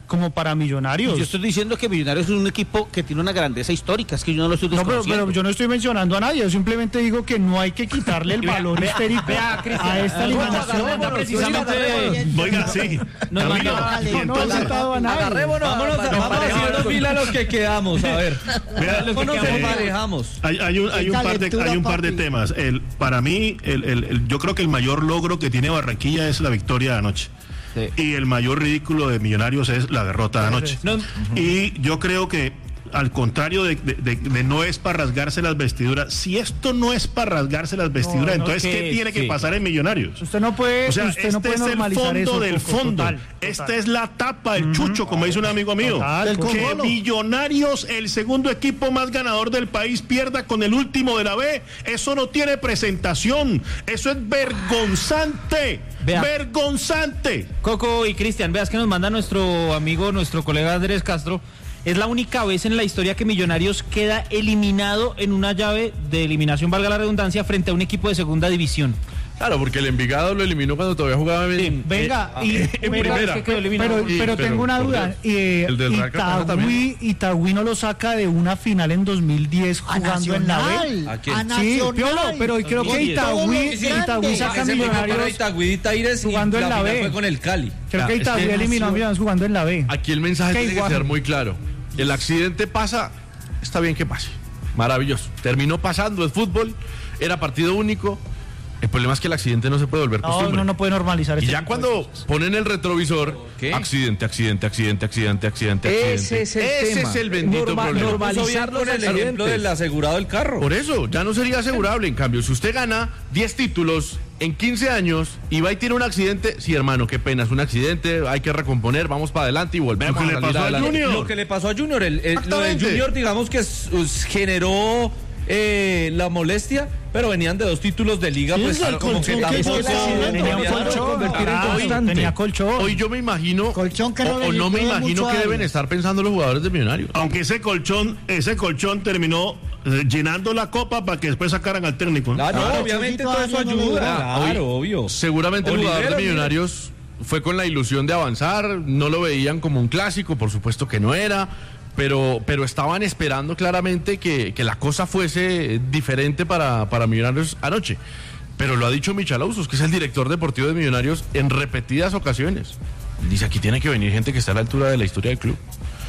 S8: como para Millonarios.
S1: Yo estoy diciendo que Millonarios es un equipo que tiene una grandeza histórica, es que yo no lo estoy
S8: No, pero,
S1: desconociendo.
S8: pero yo no estoy mencionando a nadie, yo simplemente digo que no hay que quitarle el valor histórico a esta eliminación.
S1: Precisamente,
S12: Oiga, sí.
S1: nos
S12: Camilo,
S1: manda-
S12: y
S8: No, no he
S12: entonces-
S8: citado a nadie.
S3: Agarrémonos, vámonos,
S7: para-
S3: vamos
S7: para-
S3: haciendo
S7: para-
S3: fila los que quedamos, a ver.
S12: Vea,
S3: Los que
S12: eh,
S3: nos emparejamos.
S12: Hay, hay un, hay un par de, hay un par de temas. El, para mí, el, el- el- yo creo que el mayor logro que tiene Barranquilla es la victoria de anoche.
S3: Sí.
S12: Y el mayor ridículo de Millonarios es la derrota de anoche.
S1: No.
S12: Y yo creo que, al contrario de, de- de- de no es para rasgarse las vestiduras, si esto no es para rasgarse las vestiduras,
S8: No, no,
S12: entonces,
S1: ¿qué
S12: ¿qué
S1: es?
S12: tiene que
S1: Sí.
S12: pasar en Millonarios?
S8: Usted no puede,
S12: O sea,
S8: usted
S12: este
S8: no puede
S12: es el
S8: normalizar
S12: fondo
S8: eso,
S12: del
S8: Coco,
S12: fondo.
S8: total,
S12: Esta
S8: total.
S12: es la tapa, el chucho, como dice un amigo mío.
S8: Total,
S2: Del
S12: que
S2: Congolo.
S12: Millonarios, el segundo equipo más ganador del país, pierda con el último de la B. Eso no tiene presentación. Eso es vergonzante.
S11: Vea.
S12: Vergonzante.
S11: Coco y Cristian, veas que nos manda nuestro amigo, nuestro colega Andrés Castro. Es la única vez en la historia que Millonarios queda eliminado en una llave de eliminación, valga la redundancia, frente a un equipo de segunda división.
S5: Claro, porque el Envigado lo eliminó cuando todavía jugaba en,
S8: Venga,
S5: eh,
S8: y,
S5: en
S8: venga,
S5: primera.
S8: es que quedó eliminado. pero,
S5: Y-
S8: pero
S5: pero,
S8: tengo una
S5: por
S8: duda.
S5: Dios.
S8: eh,
S5: El del Real Cartagena también.
S8: Itagüí, Itagüí no lo saca de una final en dos mil diez
S6: A
S8: jugando en la
S6: Nacional,
S8: B.
S3: ¿A quién?
S6: a
S8: Sí,
S6: Nacional.
S8: Piolo, pero creo que
S6: Todos
S8: Itagüí,
S6: los
S8: Itagüí
S6: grandes.
S8: saca a
S3: Ese fue para
S8: Millonarios
S3: Itagüí y Taires y
S8: jugando en
S3: la
S8: la
S3: final
S8: B.
S3: fue con el Cali.
S8: Creo
S3: O
S8: que
S3: sea,
S8: Itagüí
S3: es que-
S8: eliminó a Millonarios jugando en la B.
S5: Aquí el mensaje
S8: Que
S5: tiene
S8: igual.
S5: que ser muy claro. El accidente pasa, está bien que pase. Maravilloso. Terminó pasando, es fútbol, era partido único. El problema es que el accidente no se puede volver
S8: No,
S5: costumbre.
S8: no, no puede normalizar
S5: Y
S8: este
S5: ya
S8: tipo de
S5: cuando
S8: cosas.
S5: ponen el retrovisor,
S3: ¿Qué?
S5: accidente, accidente, accidente, accidente, accidente, accidente.
S7: Ese es el
S5: Ese
S7: tema.
S5: es el bendito
S7: Norma-
S5: problema.
S7: normalizar los
S3: con el ejemplo
S7: accidentes.
S3: del asegurado del carro.
S5: Por eso, ya no sería asegurable. En cambio, si usted gana diez títulos en quince años y va y tiene un accidente, sí, hermano, qué pena, es un accidente, hay que recomponer, vamos para adelante y volvemos
S12: Lo que
S5: a
S12: le
S5: salir
S12: pasó a
S5: adelante.
S12: Junior.
S3: Lo que le pasó a Junior, el, el- lo de
S5: Exactamente.
S3: Junior, digamos que s- us- generó eh, la molestia, pero venían de dos títulos de liga,
S2: Sí,
S3: pues
S2: es el
S3: como que
S2: colchón que
S3: tampoco
S2: está haciendo.
S8: Tenía un
S3: Claro,
S8: colchón,
S3: convertir en
S8: claro,
S3: constante.
S8: tenía colchón.
S5: Hoy yo me imagino,
S6: Colchón que no
S5: o,
S6: le
S5: o no me
S6: queda
S5: imagino
S6: mucho
S5: que deben
S6: aire.
S5: estar pensando los jugadores de Millonarios.
S12: Aunque ese colchón, ese colchón terminó eh, llenando la copa para que después sacaran al técnico. ¿no?
S3: Claro,
S6: Claro,
S3: obviamente
S6: Chocito
S3: todo eso
S6: Arias no le
S3: ayuda.
S6: duró.
S3: Claro, obvio.
S5: Seguramente el jugador de
S3: Olivero,
S5: Millonarios fue con la ilusión de avanzar, no lo veían como un clásico, por supuesto que no era, pero, pero estaban esperando claramente que, que la cosa fuese diferente para, para Millonarios anoche. Pero lo ha dicho Michalausos, que es el director deportivo de Millonarios, en repetidas ocasiones. Dice, aquí tiene que venir gente que está a la altura de la historia del club.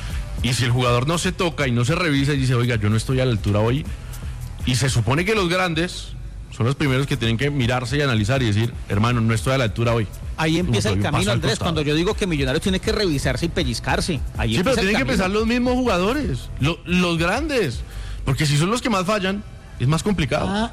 S5: Y si el jugador no se toca y no se revisa y dice, oiga, yo no estoy a la altura hoy, y se supone que los grandes son los primeros que tienen que mirarse y analizar y decir, hermano, no estoy a la altura hoy.
S1: Ahí empieza
S5: Como
S1: el
S5: que un paso
S1: camino,
S5: al
S1: Andrés,
S5: costado.
S1: cuando yo digo que Millonarios tiene que revisarse y pellizcarse. Ahí
S5: Sí, pero
S1: empieza el
S5: tienen que
S1: camino.
S5: empezar los mismos jugadores, lo- los grandes, porque si son los que más fallan, es más complicado.
S6: Ah,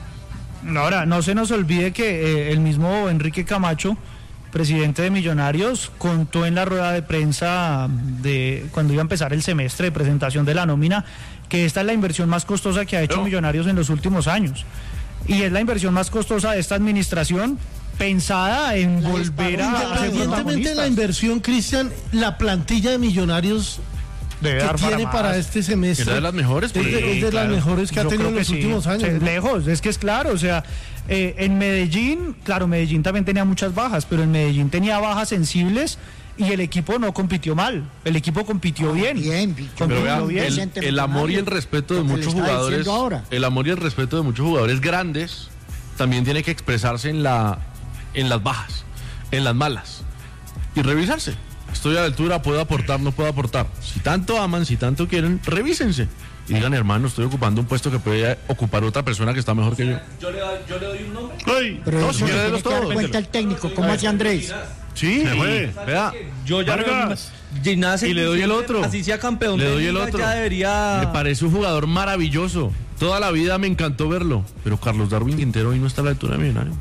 S8: Ahora, no se nos olvide que eh, el mismo Enrique Camacho, presidente de Millonarios, contó en la rueda de prensa de cuando iba a empezar el semestre de presentación de la nómina que esta es la inversión más costosa que ha hecho
S5: No.
S8: Millonarios en los últimos años. Y es la inversión más costosa de esta administración pensada en
S6: La
S8: volver a
S6: disparó
S8: ser
S2: Independientemente de la
S8: protagonistas.
S2: inversión, Cristian, la plantilla de Millonarios
S8: Debe
S2: que
S8: dar
S2: tiene
S8: más.
S2: para este semestre
S5: Es de las mejores,
S2: es de,
S5: pues.
S2: es de
S8: claro.
S2: las mejores que ha
S8: Yo
S2: tenido en
S8: creo
S2: los
S8: que sí.
S2: últimos años.
S8: Sí,
S2: ¿no?
S8: lejos, es que es claro, o sea, eh, en Medellín, claro, Medellín también tenía muchas bajas, pero en Medellín tenía bajas sensibles y el equipo no compitió mal, el equipo compitió bien.
S6: bien, bicho.
S5: Pero
S8: Compitió
S5: vean,
S8: bien.
S5: el,
S6: Vicente
S5: el amor y el respeto de
S6: Lo que le
S5: muchos
S6: estaba
S5: jugadores,
S6: diciendo ahora.
S5: el amor y el respeto de muchos jugadores grandes también tiene que expresarse en la, en las bajas, en las malas y revisarse. Estoy a la altura, puedo aportar, no puedo aportar. Si tanto aman, si tanto quieren, revísense y digan, hermano, estoy ocupando un puesto que puede ocupar otra persona que está mejor que yo.
S3: Yo le, doy- yo le doy un nombre.
S12: ¡Ay!
S6: Pero
S5: No,
S6: eso
S5: si
S6: se
S5: quiere
S6: tiene
S5: los
S6: que dar
S5: todos.
S6: cuenta el técnico, como hace Andrés.
S5: Sí,
S12: Se fue.
S5: vea,
S3: Yo ya
S12: Vargas.
S3: le Ginás en
S5: y le doy el
S3: diciembre,
S5: otro.
S3: Así sea campeón.
S5: Le
S3: de
S5: doy el
S3: liga,
S5: otro.
S3: Ya debería.
S5: Me parece un jugador maravilloso. Toda la vida me encantó verlo. Pero Carlos Darwin Quintero hoy no está a la altura de Millonario.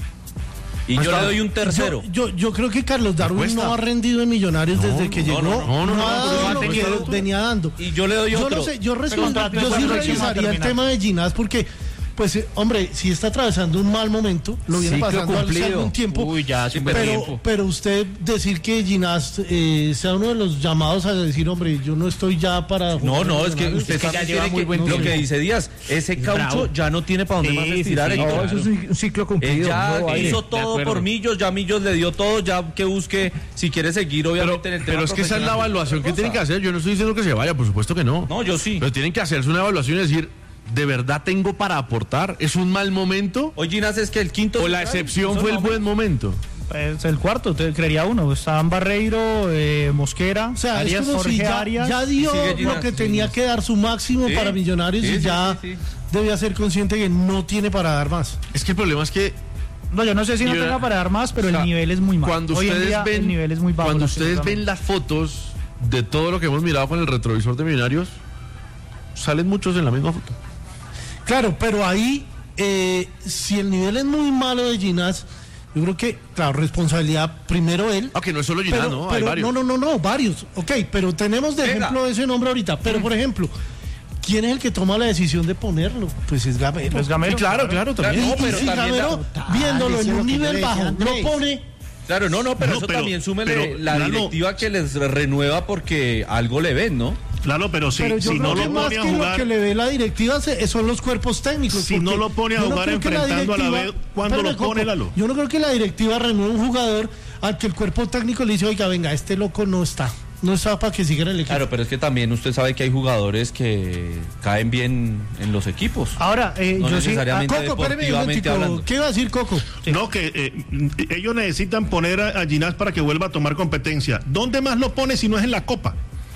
S3: Y yo le doy un tercero.
S2: Yo, yo, yo creo que Carlos Darwin
S5: cuesta.
S2: no ha rendido en Millonarios desde que
S5: no,
S2: llegó.
S5: no, no, no, no,
S2: ha
S5: no,
S2: dado
S5: no,
S2: lo
S5: no,
S2: que
S5: no, no.
S2: venía dando.
S3: Y yo le doy
S2: Yo
S3: otro.
S2: no sé, yo, resu-
S8: Pero contrato
S2: yo
S8: es
S2: sí
S8: próximo a
S2: revisaría el
S8: terminar.
S2: tema de Ginás porque pues eh, hombre, si está atravesando un mal momento, lo viene
S7: Ciclo
S2: pasando hace
S7: cumplido.
S2: algún tiempo.
S11: Uy, ya hace un buen
S2: pero,
S11: tiempo.
S2: pero usted decir que Ginás eh, sea uno de los llamados a decir, hombre, yo no estoy ya para
S3: No,
S2: jugar
S3: no,
S2: en
S3: es que
S2: Millonarios.
S3: usted
S11: Es que ya
S3: también
S11: lleva
S3: tiene
S11: muy
S3: que-
S11: buen
S3: lo
S11: tiempo.
S3: que dice Díaz, ese caucho
S11: bravo.
S3: ya no tiene para dónde
S11: Sí,
S3: más
S11: sí,
S3: estirar.
S11: sí,
S3: Héctor.
S7: No, eso es un, un ciclo
S3: Él
S7: cumplido.
S3: ya
S7: nuevo aire.
S3: hizo
S11: De
S3: todo
S11: acuerdo.
S3: por Millos, ya Millos le dio todo, ya que busque si quiere seguir
S5: Pero,
S3: obviamente en el tema
S5: pero es que esa es la
S3: profesional.
S5: evaluación que
S3: Otra
S5: tienen que
S3: cosa.
S5: hacer. Yo no estoy diciendo que se vaya, por supuesto que no.
S3: No, yo sí.
S5: Pero tienen que hacerse una evaluación y decir, ¿de verdad tengo para aportar? ¿Es un mal momento?
S3: Hoy Ginás es que el quinto
S5: ¿O la
S3: central,
S5: excepción
S3: eso
S5: fue el
S3: no,
S5: buen momento?
S8: Es el cuarto, te creería uno. Estaban Barreiro, eh, Mosquera,
S2: O sea,
S8: Arias,
S2: es como
S8: Jorge
S2: si ya,
S8: Arias.
S2: ya dio
S3: sigue
S2: lo
S3: Ginás,
S2: que
S3: sí.
S2: tenía que dar su máximo
S3: Sí.
S2: para Millonarios
S3: Sí,
S2: y
S3: sí,
S2: ya
S3: sí, sí.
S2: debía ser consciente que no tiene para dar más.
S5: Es que el problema es que
S8: No, yo no sé si no
S5: Yo-
S8: tenga para dar más, pero
S5: o sea,
S8: el nivel es muy malo.
S5: cuando
S8: Hoy en
S5: ustedes
S8: día
S5: ven,
S8: el nivel es muy bajo.
S5: cuando ustedes ven
S8: lastimosamente.
S5: las fotos de todo lo que hemos mirado con el retrovisor de Millonarios, salen muchos en la misma foto.
S2: Claro, pero ahí, eh, si el nivel es muy malo de Ginás, yo creo que, claro, responsabilidad primero él.
S5: Aunque no es solo Ginás,
S2: Pero,
S5: ¿no? Hay
S2: pero
S5: varios.
S2: no, no, no, no, varios. Ok, pero tenemos de
S3: Venga.
S2: ejemplo ese nombre ahorita. Pero, por ejemplo, ¿quién es el que toma la decisión de ponerlo? Pues es Gamero.
S8: Pues Gamero,
S5: Sí, claro, claro, también.
S2: Y,
S3: No,
S2: y
S3: pero
S2: si
S3: también
S2: Gamero,
S6: la-
S2: viéndolo
S6: Ah,
S2: en
S6: decía
S2: un
S6: lo que yo
S2: nivel
S6: le decía
S2: bajo,
S6: a
S2: no
S6: Andrés.
S2: pone...
S3: Claro, no, no, pero
S12: No,
S3: eso
S12: pero-
S3: también súmele
S12: pero,
S3: la
S12: Lalo-
S3: directiva que les renueva porque algo le ven, ¿no?
S12: Claro, pero si,
S2: Pero yo
S12: si
S2: creo
S12: no
S2: que
S12: lo
S2: más
S12: pone a
S2: que lo
S12: jugar,
S2: que le ve la directiva se- son los cuerpos técnicos.
S12: Si
S2: porque
S12: no lo pone a
S2: yo no
S12: jugar
S2: creo que la
S12: enfrentando a la
S2: directiva-
S12: vez, ¿cuándo lo
S2: Espérame,
S12: pone,
S2: Coco,
S12: Lalo?
S2: Yo no creo que la directiva renueve un jugador al que el cuerpo técnico le dice, oiga, venga, este loco no está. No está para que siga en el equipo.
S3: Claro, pero es que también usted sabe que hay jugadores que caen bien en los equipos.
S8: Ahora, eh,
S3: No
S8: yo sí.
S3: necesariamente
S2: Coco, espérame un
S3: deportivamente
S2: momentico.
S3: hablando.
S2: ¿Qué iba a decir Coco?
S12: no, que eh, ellos necesitan poner a, a Ginás para que vuelva a tomar competencia. ¿Dónde más lo pone si no es en la Copa?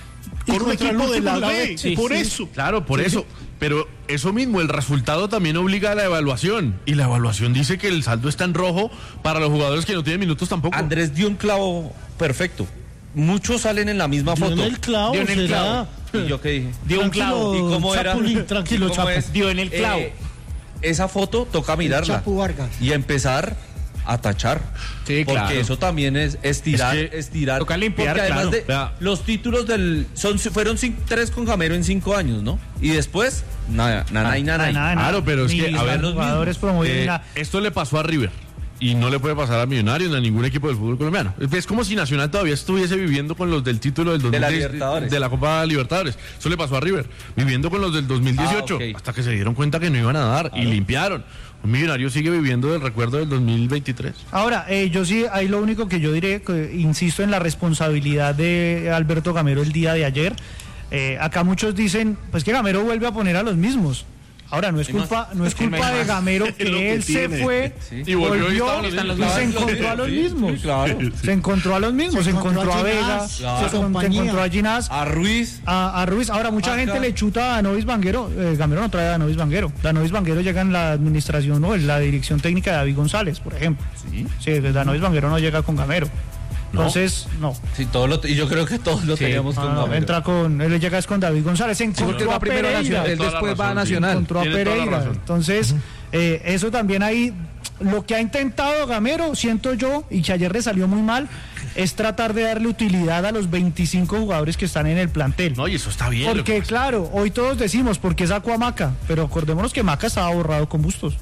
S2: Y
S12: Por un
S2: contra el
S12: equipo de
S2: último
S12: la
S2: de la
S12: B,
S2: B, sí,
S12: por
S2: sí.
S12: eso.
S5: Claro, por eso. Pero eso mismo, el resultado también obliga a la evaluación. Y la evaluación dice que el saldo está en rojo para los jugadores que no tienen minutos tampoco.
S3: Andrés dio un clavo perfecto. Muchos salen en la misma
S2: Dio
S3: foto.
S2: en el clavo,
S3: Dio en el
S2: será.
S3: clavo. ¿Y yo qué dije?
S8: Dio un clavo.
S3: ¿Y cómo era?
S2: Chapulín, tranquilo,
S3: ¿Y cómo
S2: Chapo.
S3: es?
S8: Dio en el clavo.
S3: Eh, esa foto toca mirarla
S6: Chapu Vargas.
S3: y empezar a tachar.
S11: Sí,
S3: porque
S11: claro.
S3: eso también es estirar,
S5: Es que
S3: estirar.
S11: toca limpiar,
S3: porque además
S11: claro.
S3: de
S5: Vea.
S3: los títulos del son fueron cin- tres con Gamero en cinco años, ¿no? Y después nada, nada y nada.
S8: Nada, nada.
S5: Claro, pero es
S8: Ni
S5: que, a
S8: los
S5: ver,
S8: jugadores promovidos,
S5: Eh,
S8: nada.
S5: esto le pasó a River y no le puede pasar a Millonarios ni a ningún equipo del fútbol colombiano. Es como si Nacional todavía estuviese viviendo con los del título del
S3: De la
S5: dos mil diez,
S3: Libertadores.
S5: de la Copa Libertadores. Eso le pasó a River, viviendo con los del dos mil dieciocho,
S3: Ah, ok.
S5: hasta que se dieron cuenta que no iban a dar y limpiaron. Un Millonario sigue viviendo del recuerdo del dos mil veintitrés.
S8: Ahora, eh, yo sí, ahí lo único que yo diré, que insisto en la responsabilidad de Alberto Gamero el día de ayer. Eh, acá muchos dicen, pues que Gamero vuelve a poner a los mismos. Ahora, no es
S3: Hay más.
S8: culpa, no es
S11: Es que no
S8: culpa
S11: hay
S8: de
S11: más.
S8: Gamero
S12: Es
S8: que
S12: lo que
S8: él se
S12: tiene.
S8: fue,
S3: Sí.
S5: Y volvió y
S8: volvió
S5: estaban los
S8: y
S5: mismos.
S8: se
S3: Claro,
S8: encontró a los
S3: sí,
S8: mismos.
S3: sí, claro.
S8: Se encontró a los mismos, se,
S6: Se
S8: encontró,
S6: encontró
S8: a
S6: a
S8: Vega,
S6: Ginás,
S8: se,
S6: su
S8: con- se
S6: compañía.
S8: encontró a Ginás,
S3: A Ruiz.
S8: a, a Ruiz. Ahora, mucha
S3: Vaca.
S8: gente le chuta a Danovis Vanguero. Eh, Gamero no trae a Danovis Vanguero. Danovis Vanguero llega en la administración, no, en la dirección técnica de David González, por ejemplo.
S3: Sí.
S8: Sí, Danovis Vanguero no llega con Gamero. Entonces, no.
S3: Sí, todo lo, y yo creo que todos lo
S8: Sí,
S3: teníamos
S8: no,
S3: con
S8: no,
S3: Gamero.
S8: entra con, él llega es con David González. Se
S7: Sí,
S8: encontró
S7: porque él va
S8: a
S7: primero a
S8: Pereira.
S7: Nacional, él
S5: Toda la
S7: después va a
S5: razón, sí.
S7: Nacional.
S8: Encontró a
S5: Tiene toda la
S8: Pereira.
S5: razón.
S8: Entonces, eh, eso también ahí, lo que ha intentado Gamero, siento yo, y que ayer le salió muy mal, es tratar de darle utilidad a los veinticinco jugadores que están en el plantel.
S5: No, y eso está bien. lo
S8: Porque,
S5: que pasa.
S8: claro, hoy todos decimos, ¿por qué sacó a Maca? Pero acordémonos que Maca estaba borrado con Bustos.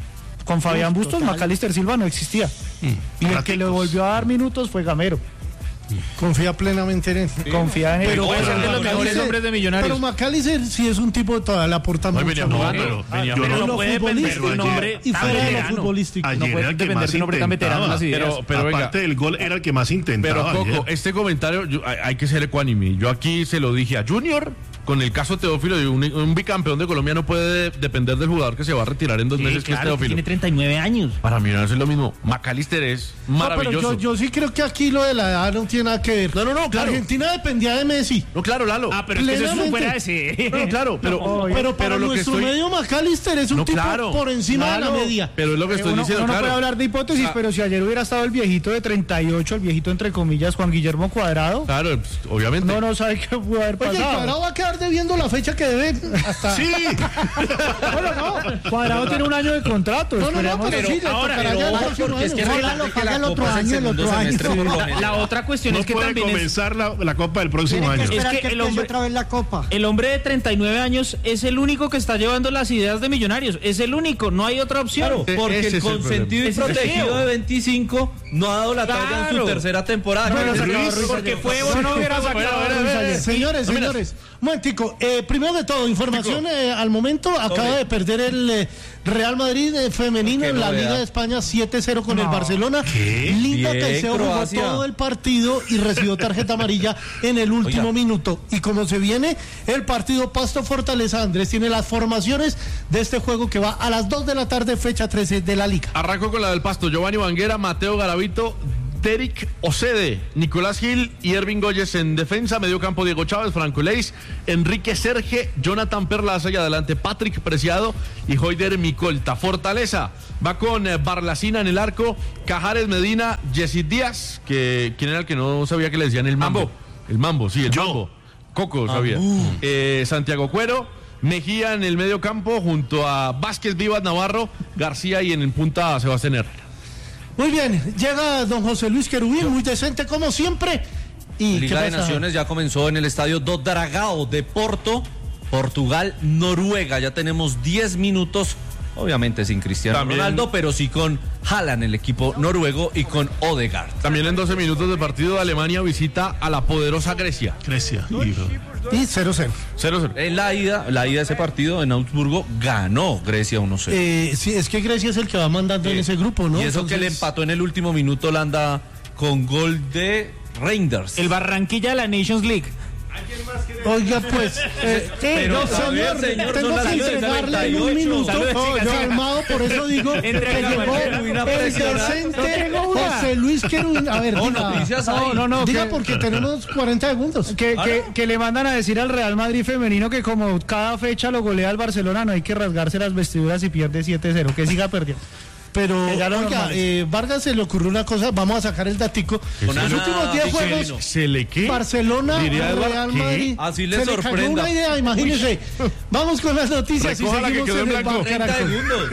S8: Con Fabián
S6: Uf,
S8: Bustos,
S6: total.
S8: Macalister Silva no existía. Y el que le
S12: raticos.
S8: volvió a dar minutos fue Gamero.
S2: Confía plenamente en él.
S8: Confía en él.
S2: Pero,
S11: puede ser de los
S2: Macalister-
S11: mejores hombres de Millonarios.
S2: Pero Macalister sí es un tipo que todavía le aporta
S5: Hoy
S2: mucho.
S5: venía
S2: ¿no?
S5: jugando, pero
S12: Ah,
S5: venía
S12: yo
S8: pero
S2: En
S8: no
S2: lo
S8: puede depender
S2: futbolístico
S8: de un hombre
S2: y
S8: tan
S2: fuera de lo
S8: veterano.
S2: futbolístico.
S12: Ayer
S11: No puede
S12: era el que
S11: depender
S12: más
S11: de un hombre tan veterano en las
S12: intentaba.
S11: ideas.
S5: Pero, pero venga.
S12: Aparte del gol, era el que más intentaba.
S5: Pero Coco,
S12: ayer.
S5: este comentario yo- hay, hay que ser ecuánime. Yo aquí se lo dije a Junior, con el caso Teófilo, de un, un bicampeón de Colombia no puede depender del jugador que se va a retirar en dos
S11: Sí,
S5: meses, que es
S11: claro,
S5: Teófilo.
S11: tiene treinta y nueve años.
S5: Para mí no es lo mismo. Macalister es
S2: No, pero
S5: maravilloso.
S2: yo, yo sí creo que aquí lo de la edad no tiene nada que ver.
S5: No, no, no, claro.
S2: Argentina dependía de Messi.
S5: No, claro, Lalo.
S11: Ah, pero es que eso es
S2: Plenamente.
S11: fuera de ese.
S5: No, claro, pero,
S2: No, pero para
S5: pero lo que
S2: nuestro
S5: estoy,
S2: medio Macalister es un
S5: No,
S2: tipo
S5: claro.
S2: por encima de
S8: Claro.
S2: la media.
S5: pero es lo que estoy
S8: Eh, uno,
S5: diciendo,
S8: uno no
S5: claro.
S8: puede hablar de hipótesis,
S5: Ah.
S8: pero si ayer hubiera estado el viejito de treinta y ocho, el viejito entre comillas, Juan Guillermo Cuadrado,
S5: Claro, pues, obviamente.
S8: no, no sabe qué pudo haber
S2: Oye,
S8: pasado.
S2: Cuadrado va a quedar estar debiendo la fecha que deben hasta...
S12: Sí.
S8: Bueno, no, Cuadrado tiene un año de contrato.
S2: No, no, no,
S8: esperemos.
S2: pero,
S11: pero
S2: sí, le
S11: ahora,
S2: tocará
S11: pero
S2: ya el
S11: ojo,
S2: próximo
S11: porque es
S2: año.
S11: que
S6: Ojalá
S11: recuerda
S6: lo
S11: que
S6: pague
S11: la
S6: el otro
S11: Copa es
S6: año, el
S11: segundo
S6: otro año.
S11: semestre por lo
S12: No,
S11: general. La otra cuestión
S12: No
S11: es que
S12: puede
S11: también es,
S12: comenzar la, la Copa del próximo
S6: Tiene que
S12: año.
S6: esperar
S11: Es
S6: que,
S11: que el
S6: empiece
S11: hombre-
S6: otra vez la Copa.
S11: el hombre de treinta y nueve años es el único que está llevando las ideas de Millonarios. Es el único, no hay otra opción.
S3: Claro, porque
S5: ese
S3: el
S5: es el
S3: consentido y
S11: problema. Ese es el
S3: protegido
S11: feo.
S3: de veinticinco no ha dado la talla en su
S11: Claro.
S3: tercera temporada.
S8: No,
S3: Que
S8: no,
S3: es
S8: sacado
S3: Luis,
S8: Ruiz
S11: porque
S8: ayer.
S11: fue
S8: No,
S11: bueno.
S8: no hubiera sacado
S11: Bueno,
S8: Ruiz
S11: bueno, bueno.
S8: ayer.
S2: Señores,
S5: No, mira.
S2: señores, un momentico. Eh, primero de todo, información eh, al momento, acaba de perder el eh, Real Madrid eh, femenino
S3: Qué
S2: en la
S3: novedad.
S2: Liga de España siete cero con el Barcelona. Linda
S3: Bien,
S2: Caicedo jugó
S3: Croacia.
S2: todo el partido y recibió tarjeta amarilla en el último
S3: Oiga.
S2: minuto. Y como se viene el partido Pasto Fortaleza, Andrés tiene las formaciones de este juego que va a las dos de la tarde, fecha trece de la Liga.
S5: Arranco con la del Pasto. Giovanni Banguera, Mateo Garavito, Derek Ocede, Nicolás Gil y Ervin Goyes en defensa. Medio campo Diego Chávez, Franco Leis, Enrique Serge, Jonathan Perlaza y adelante Patrick Preciado y Hoider Micolta. Fortaleza va con eh, Barlacina en el arco, Cajares Medina, Yesid Díaz, que ¿quién era el que no sabía que le decían el mambo? El mambo, sí, el
S12: Yo.
S5: mambo. Coco sabía. Eh, Santiago Cuero, Mejía en el medio campo junto a Vázquez Vivas Navarro, García y en el punta Sebastián Herrera.
S2: Muy bien, llega don José Luis Querubín, muy decente como siempre. ¿Y
S3: Liga
S2: qué
S3: de
S2: pasa?
S3: Naciones ya comenzó en el estadio do Dragao de Porto, Portugal, Noruega. Ya tenemos diez minutos, obviamente sin Cristiano
S5: También-
S3: Ronaldo, pero sí con Haaland, el equipo noruego, y con Odegaard.
S5: También en doce minutos de partido, Alemania visita a la poderosa Grecia.
S12: Grecia. hijo.
S2: Y cero cero.
S5: cero cero.
S3: En la ida, la ida de ese partido en Augsburgo ganó Grecia uno cero.
S2: Eh, sí, es que Grecia es el que va mandando en
S3: Eh,
S2: ese grupo, ¿no?
S3: Y eso que le
S2: Entonces,
S3: empató en el último minuto Holanda con gol de Reinders.
S11: El Barranquilla de la Nations League.
S2: Oiga, pues, eh,
S3: Pero,
S2: no,
S3: a
S2: señor,
S3: ver, señor,
S2: tengo
S3: son las
S2: que
S3: diez
S2: entregarle en un
S3: noventa y ocho.
S2: minuto.
S11: Saludos,
S2: No,
S11: siga,
S2: yo
S11: siga.
S2: armado, por eso digo que
S11: Entrega,
S2: llegó
S11: Marcelo,
S3: una
S2: el
S3: impresionante.
S2: decente
S8: No, una.
S2: José Luis Querubín. A ver,
S3: No,
S2: diga,
S3: noticias ahí.
S8: No, no, no.
S2: diga
S8: que-
S2: porque tenemos cuarenta segundos.
S8: Que,
S3: ¿Ah,
S8: que,
S3: no?
S8: que le mandan a decir al Real Madrid femenino que como cada fecha lo golea el Barcelona, no hay que rasgarse las vestiduras y pierde siete cero, que siga perdiendo.
S2: Pero,
S8: Que ya lo
S2: oiga,
S8: normalice.
S2: eh, Vargas se le ocurrió una cosa, vamos a sacar el datico.
S3: Con
S2: Los
S3: Ana
S2: últimos diez
S3: Vizcaíno.
S2: juegos,
S12: ¿Se le qué?
S2: Barcelona,
S12: Diría Eduardo,
S2: Real
S12: ¿qué?
S2: Madrid.
S3: Así le
S2: se le cayó
S3: sorprenda.
S2: una idea, imagínese. Vamos con las noticias y
S12: Recoja la que
S2: seguimos
S12: quedó
S2: en
S12: en
S2: el
S12: blanco.
S2: Bar
S3: treinta
S2: Caracol.
S3: segundos.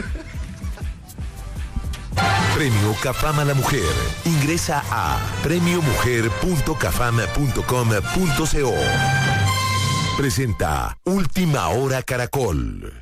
S13: Premio Cafam a la Mujer. Ingresa a premio mujer punto cafam punto com punto co. Presenta Última Hora Caracol.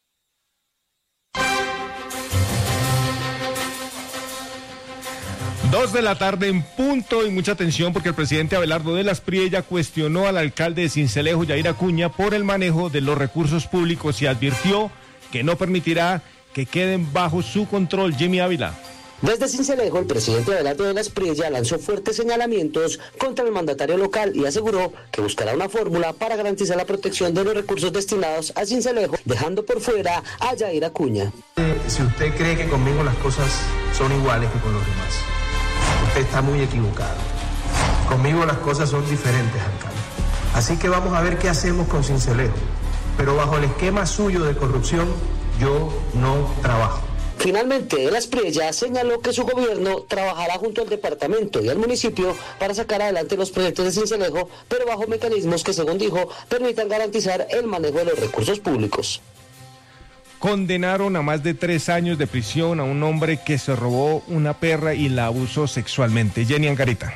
S14: Dos de la tarde en punto y mucha atención porque el presidente Abelardo de las Priella cuestionó al alcalde de Sincelejo, Yair Acuña, por el manejo de los recursos públicos y advirtió que no permitirá que queden bajo su control. Jimmy Ávila.
S15: Desde Sincelejo, el presidente Abelardo de las Priella lanzó fuertes señalamientos contra el mandatario local y aseguró que buscará una fórmula para garantizar la protección de los recursos destinados a Sincelejo, dejando por fuera a Yair Acuña.
S16: Si usted cree que conmigo las cosas son iguales que con los demás, usted está muy equivocado. Conmigo las cosas son diferentes, alcalde. Así que vamos a ver qué hacemos con Sincelejo. Pero bajo el esquema suyo de corrupción, yo no trabajo.
S15: Finalmente, de las Priella señaló que su gobierno trabajará junto al departamento y al municipio para sacar adelante los proyectos de Sincelejo, pero bajo mecanismos que, según dijo, permitan garantizar el manejo de los recursos públicos.
S14: Condenaron a más de tres años de prisión a un hombre que se robó una perra y la abusó sexualmente. Jenny Angarita.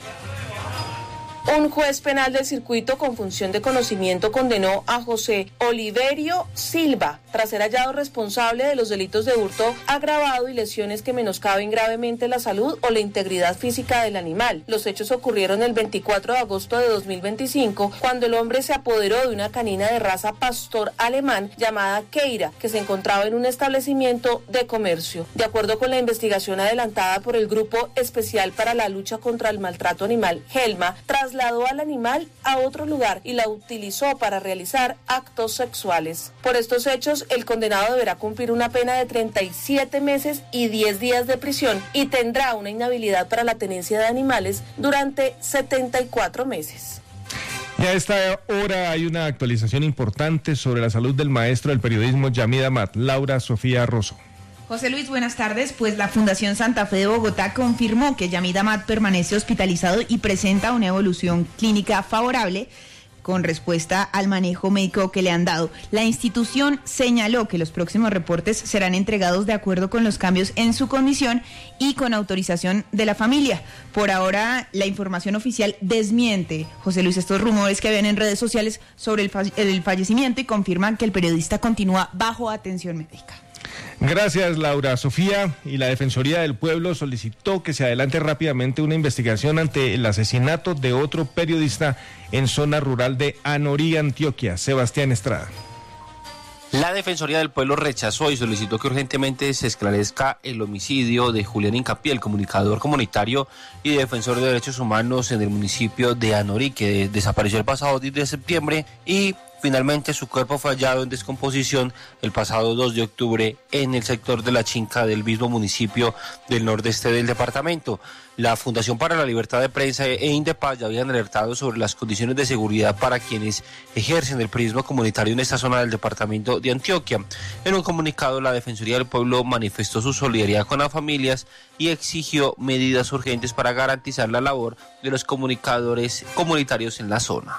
S17: Un juez penal del circuito con función de conocimiento condenó a José Oliverio Silva tras ser hallado responsable de los delitos de hurto agravado y lesiones que menoscaben gravemente la salud o la integridad física del animal. Los hechos ocurrieron el veinticuatro de agosto de dos mil veinticinco, cuando el hombre se apoderó de una canina de raza pastor alemán llamada Keira, que se encontraba en un establecimiento de comercio. De acuerdo con la investigación adelantada por el Grupo Especial para la Lucha contra el Maltrato Animal, GELMA, trasladó al animal a otro lugar y la utilizó para realizar actos sexuales. Por estos hechos, el condenado deberá cumplir una pena de treinta y siete meses y diez días de prisión y tendrá una inhabilidad para la tenencia de animales durante setenta y cuatro meses.
S14: Y a esta hora hay una actualización importante sobre la salud del maestro del periodismo Yamid Amat, Laura Sofía Rosso.
S18: José Luis, buenas tardes. Pues la Fundación Santa Fe de Bogotá confirmó que Yamid Amat permanece hospitalizado y presenta una evolución clínica favorable, con respuesta al manejo médico que le han dado. La institución señaló que los próximos reportes serán entregados de acuerdo con los cambios en su condición y con autorización de la familia. Por ahora, la información oficial desmiente, José Luis, estos rumores que habían en redes sociales sobre el, falle- el fallecimiento y confirman que el periodista continúa bajo atención médica.
S14: Gracias, Laura Sofía. Y la Defensoría del Pueblo solicitó que se adelante rápidamente una investigación ante el asesinato de otro periodista en zona rural de Anorí, Antioquia. Sebastián Estrada.
S19: La Defensoría del Pueblo rechazó y solicitó que urgentemente se esclarezca el homicidio de Julián Hincapié, el comunicador comunitario y defensor de derechos humanos en el municipio de Anorí, que desapareció el pasado diez de septiembre y finalmente su cuerpo fue hallado en descomposición el pasado dos de octubre en el sector de La Chinca del mismo municipio del nordeste del departamento. La Fundación para la Libertad de Prensa e Indepaz ya habían alertado sobre las condiciones de seguridad para quienes ejercen el periodismo comunitario en esta zona del departamento de Antioquia. En un comunicado, la Defensoría del Pueblo manifestó su solidaridad con las familias y exigió medidas urgentes para garantizar la labor de los comunicadores comunitarios en la zona.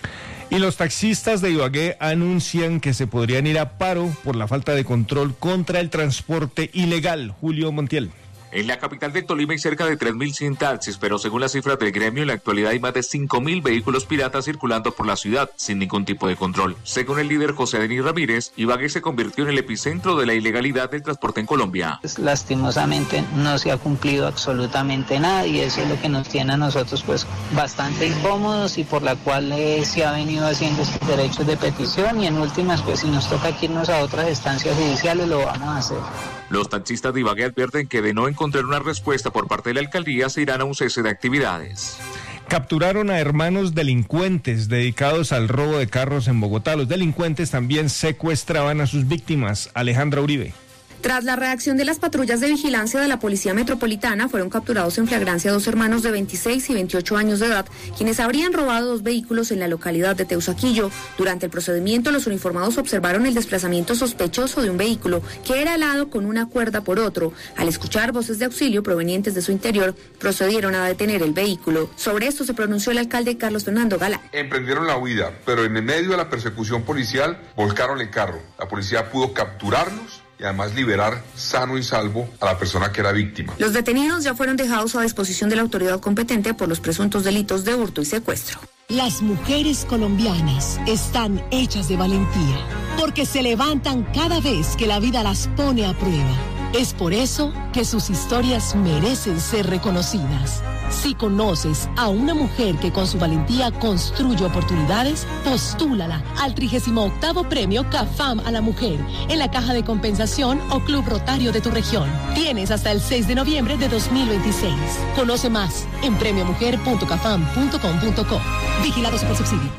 S14: Y los taxistas de Ibagué anuncian que se podrían ir a paro por la falta de control contra el transporte ilegal. Julio Montiel.
S20: En la capital del Tolima hay cerca de tres mil cien taxis, pero según las cifras del gremio, en la actualidad hay más de cinco mil vehículos piratas circulando por la ciudad sin ningún tipo de control. Según el líder José Denis Ramírez, Ibagué se convirtió en el epicentro de la ilegalidad del transporte en Colombia.
S21: Lastimosamente no se ha cumplido absolutamente nada y eso es lo que nos tiene a nosotros pues bastante incómodos y por la cual eh, se ha venido haciendo estos derechos de petición y en últimas pues si nos toca irnos a otras instancias judiciales lo vamos a hacer.
S20: Los taxistas de Ibagué advierten que de no encontrar una respuesta por parte de la alcaldía se irán a un cese de actividades.
S14: Capturaron a hermanos delincuentes dedicados al robo de carros en Bogotá. Los delincuentes también secuestraban a sus víctimas. Alejandra Uribe.
S22: Tras la reacción de las patrullas de vigilancia de la Policía Metropolitana, fueron capturados en flagrancia dos hermanos de veintiséis y veintiocho años de edad, quienes habrían robado dos vehículos en la localidad de Teusaquillo. Durante el procedimiento, los uniformados observaron el desplazamiento sospechoso de un vehículo que era alado con una cuerda por otro. Al escuchar voces de auxilio provenientes de su interior, procedieron a detener el vehículo. Sobre esto se pronunció el alcalde Carlos Fernando Galán.
S23: Emprendieron la huida, pero en el medio de la persecución policial volcaron el carro. La policía pudo capturarlos y además liberar sano y salvo a la persona que era víctima.
S22: Los detenidos ya fueron dejados a disposición de la autoridad competente por los presuntos delitos de hurto y secuestro.
S24: Las mujeres colombianas están hechas de valentía, porque se levantan cada vez que la vida las pone a prueba. Es por eso que sus historias merecen ser reconocidas. Si conoces a una mujer que con su valentía construye oportunidades, postúlala al trigésimo octavo premio CAFAM a la mujer en la caja de compensación o Club Rotario de tu región. Tienes hasta el seis de noviembre de dos mil veintiséis. Conoce más en premio mujer punto cafam punto com punto co. Vigilado Supersubsidio.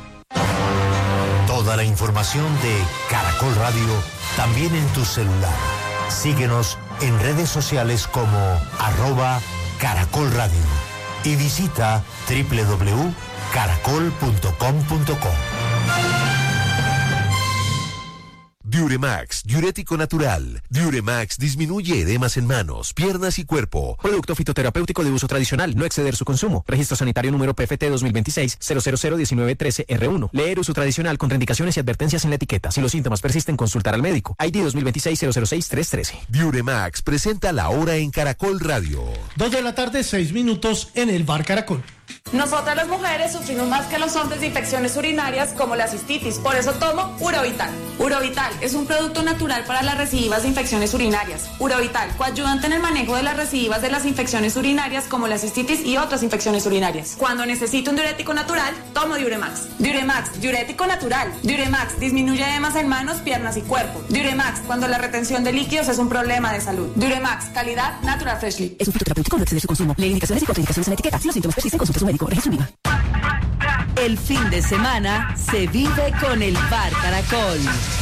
S25: Toda la información de Caracol Radio también en tu celular. Síguenos en redes sociales como arroba Caracol Radio y visita doble u doble u doble u punto caracol punto com punto co.
S13: Diuremax, diurético natural. Diuremax disminuye edemas en manos, piernas y cuerpo.
S26: Producto fitoterapéutico de uso tradicional, no exceder su consumo. Registro sanitario número P F T dos mil veintiséis cero cero cero diecinueve trece R uno. Leer uso tradicional con indicaciones y advertencias en la etiqueta. Si los síntomas persisten, consultar al médico. I D dos mil veintiséis cero cero seis tres trece.
S13: Diuremax presenta la hora en Caracol Radio.
S2: Dos de la tarde, seis minutos en el Bar Caracol.
S27: Nosotras las mujeres sufrimos más que los hombres de infecciones urinarias como la cistitis, por eso tomo Urovital. Urovital es un producto natural para las recidivas de infecciones urinarias. Urovital, coayudante en el manejo de las recidivas de las infecciones urinarias como la cistitis y otras infecciones urinarias. Cuando necesito un diurético natural, tomo Diuremax. Diuremax, diurético natural. Diuremax disminuye edemas en manos, piernas y cuerpo. Diuremax, cuando la retención de líquidos es un problema de salud. Diuremax, calidad Natural Freshly.
S28: Es un fitoterapéutico, no exceder su consumo. Lee indicaciones y contraindicaciones en la etiqueta. Si los síntomas persisten, consulte a su médico. Registro I V A.
S29: El fin de semana se vive con el Bar Caracol.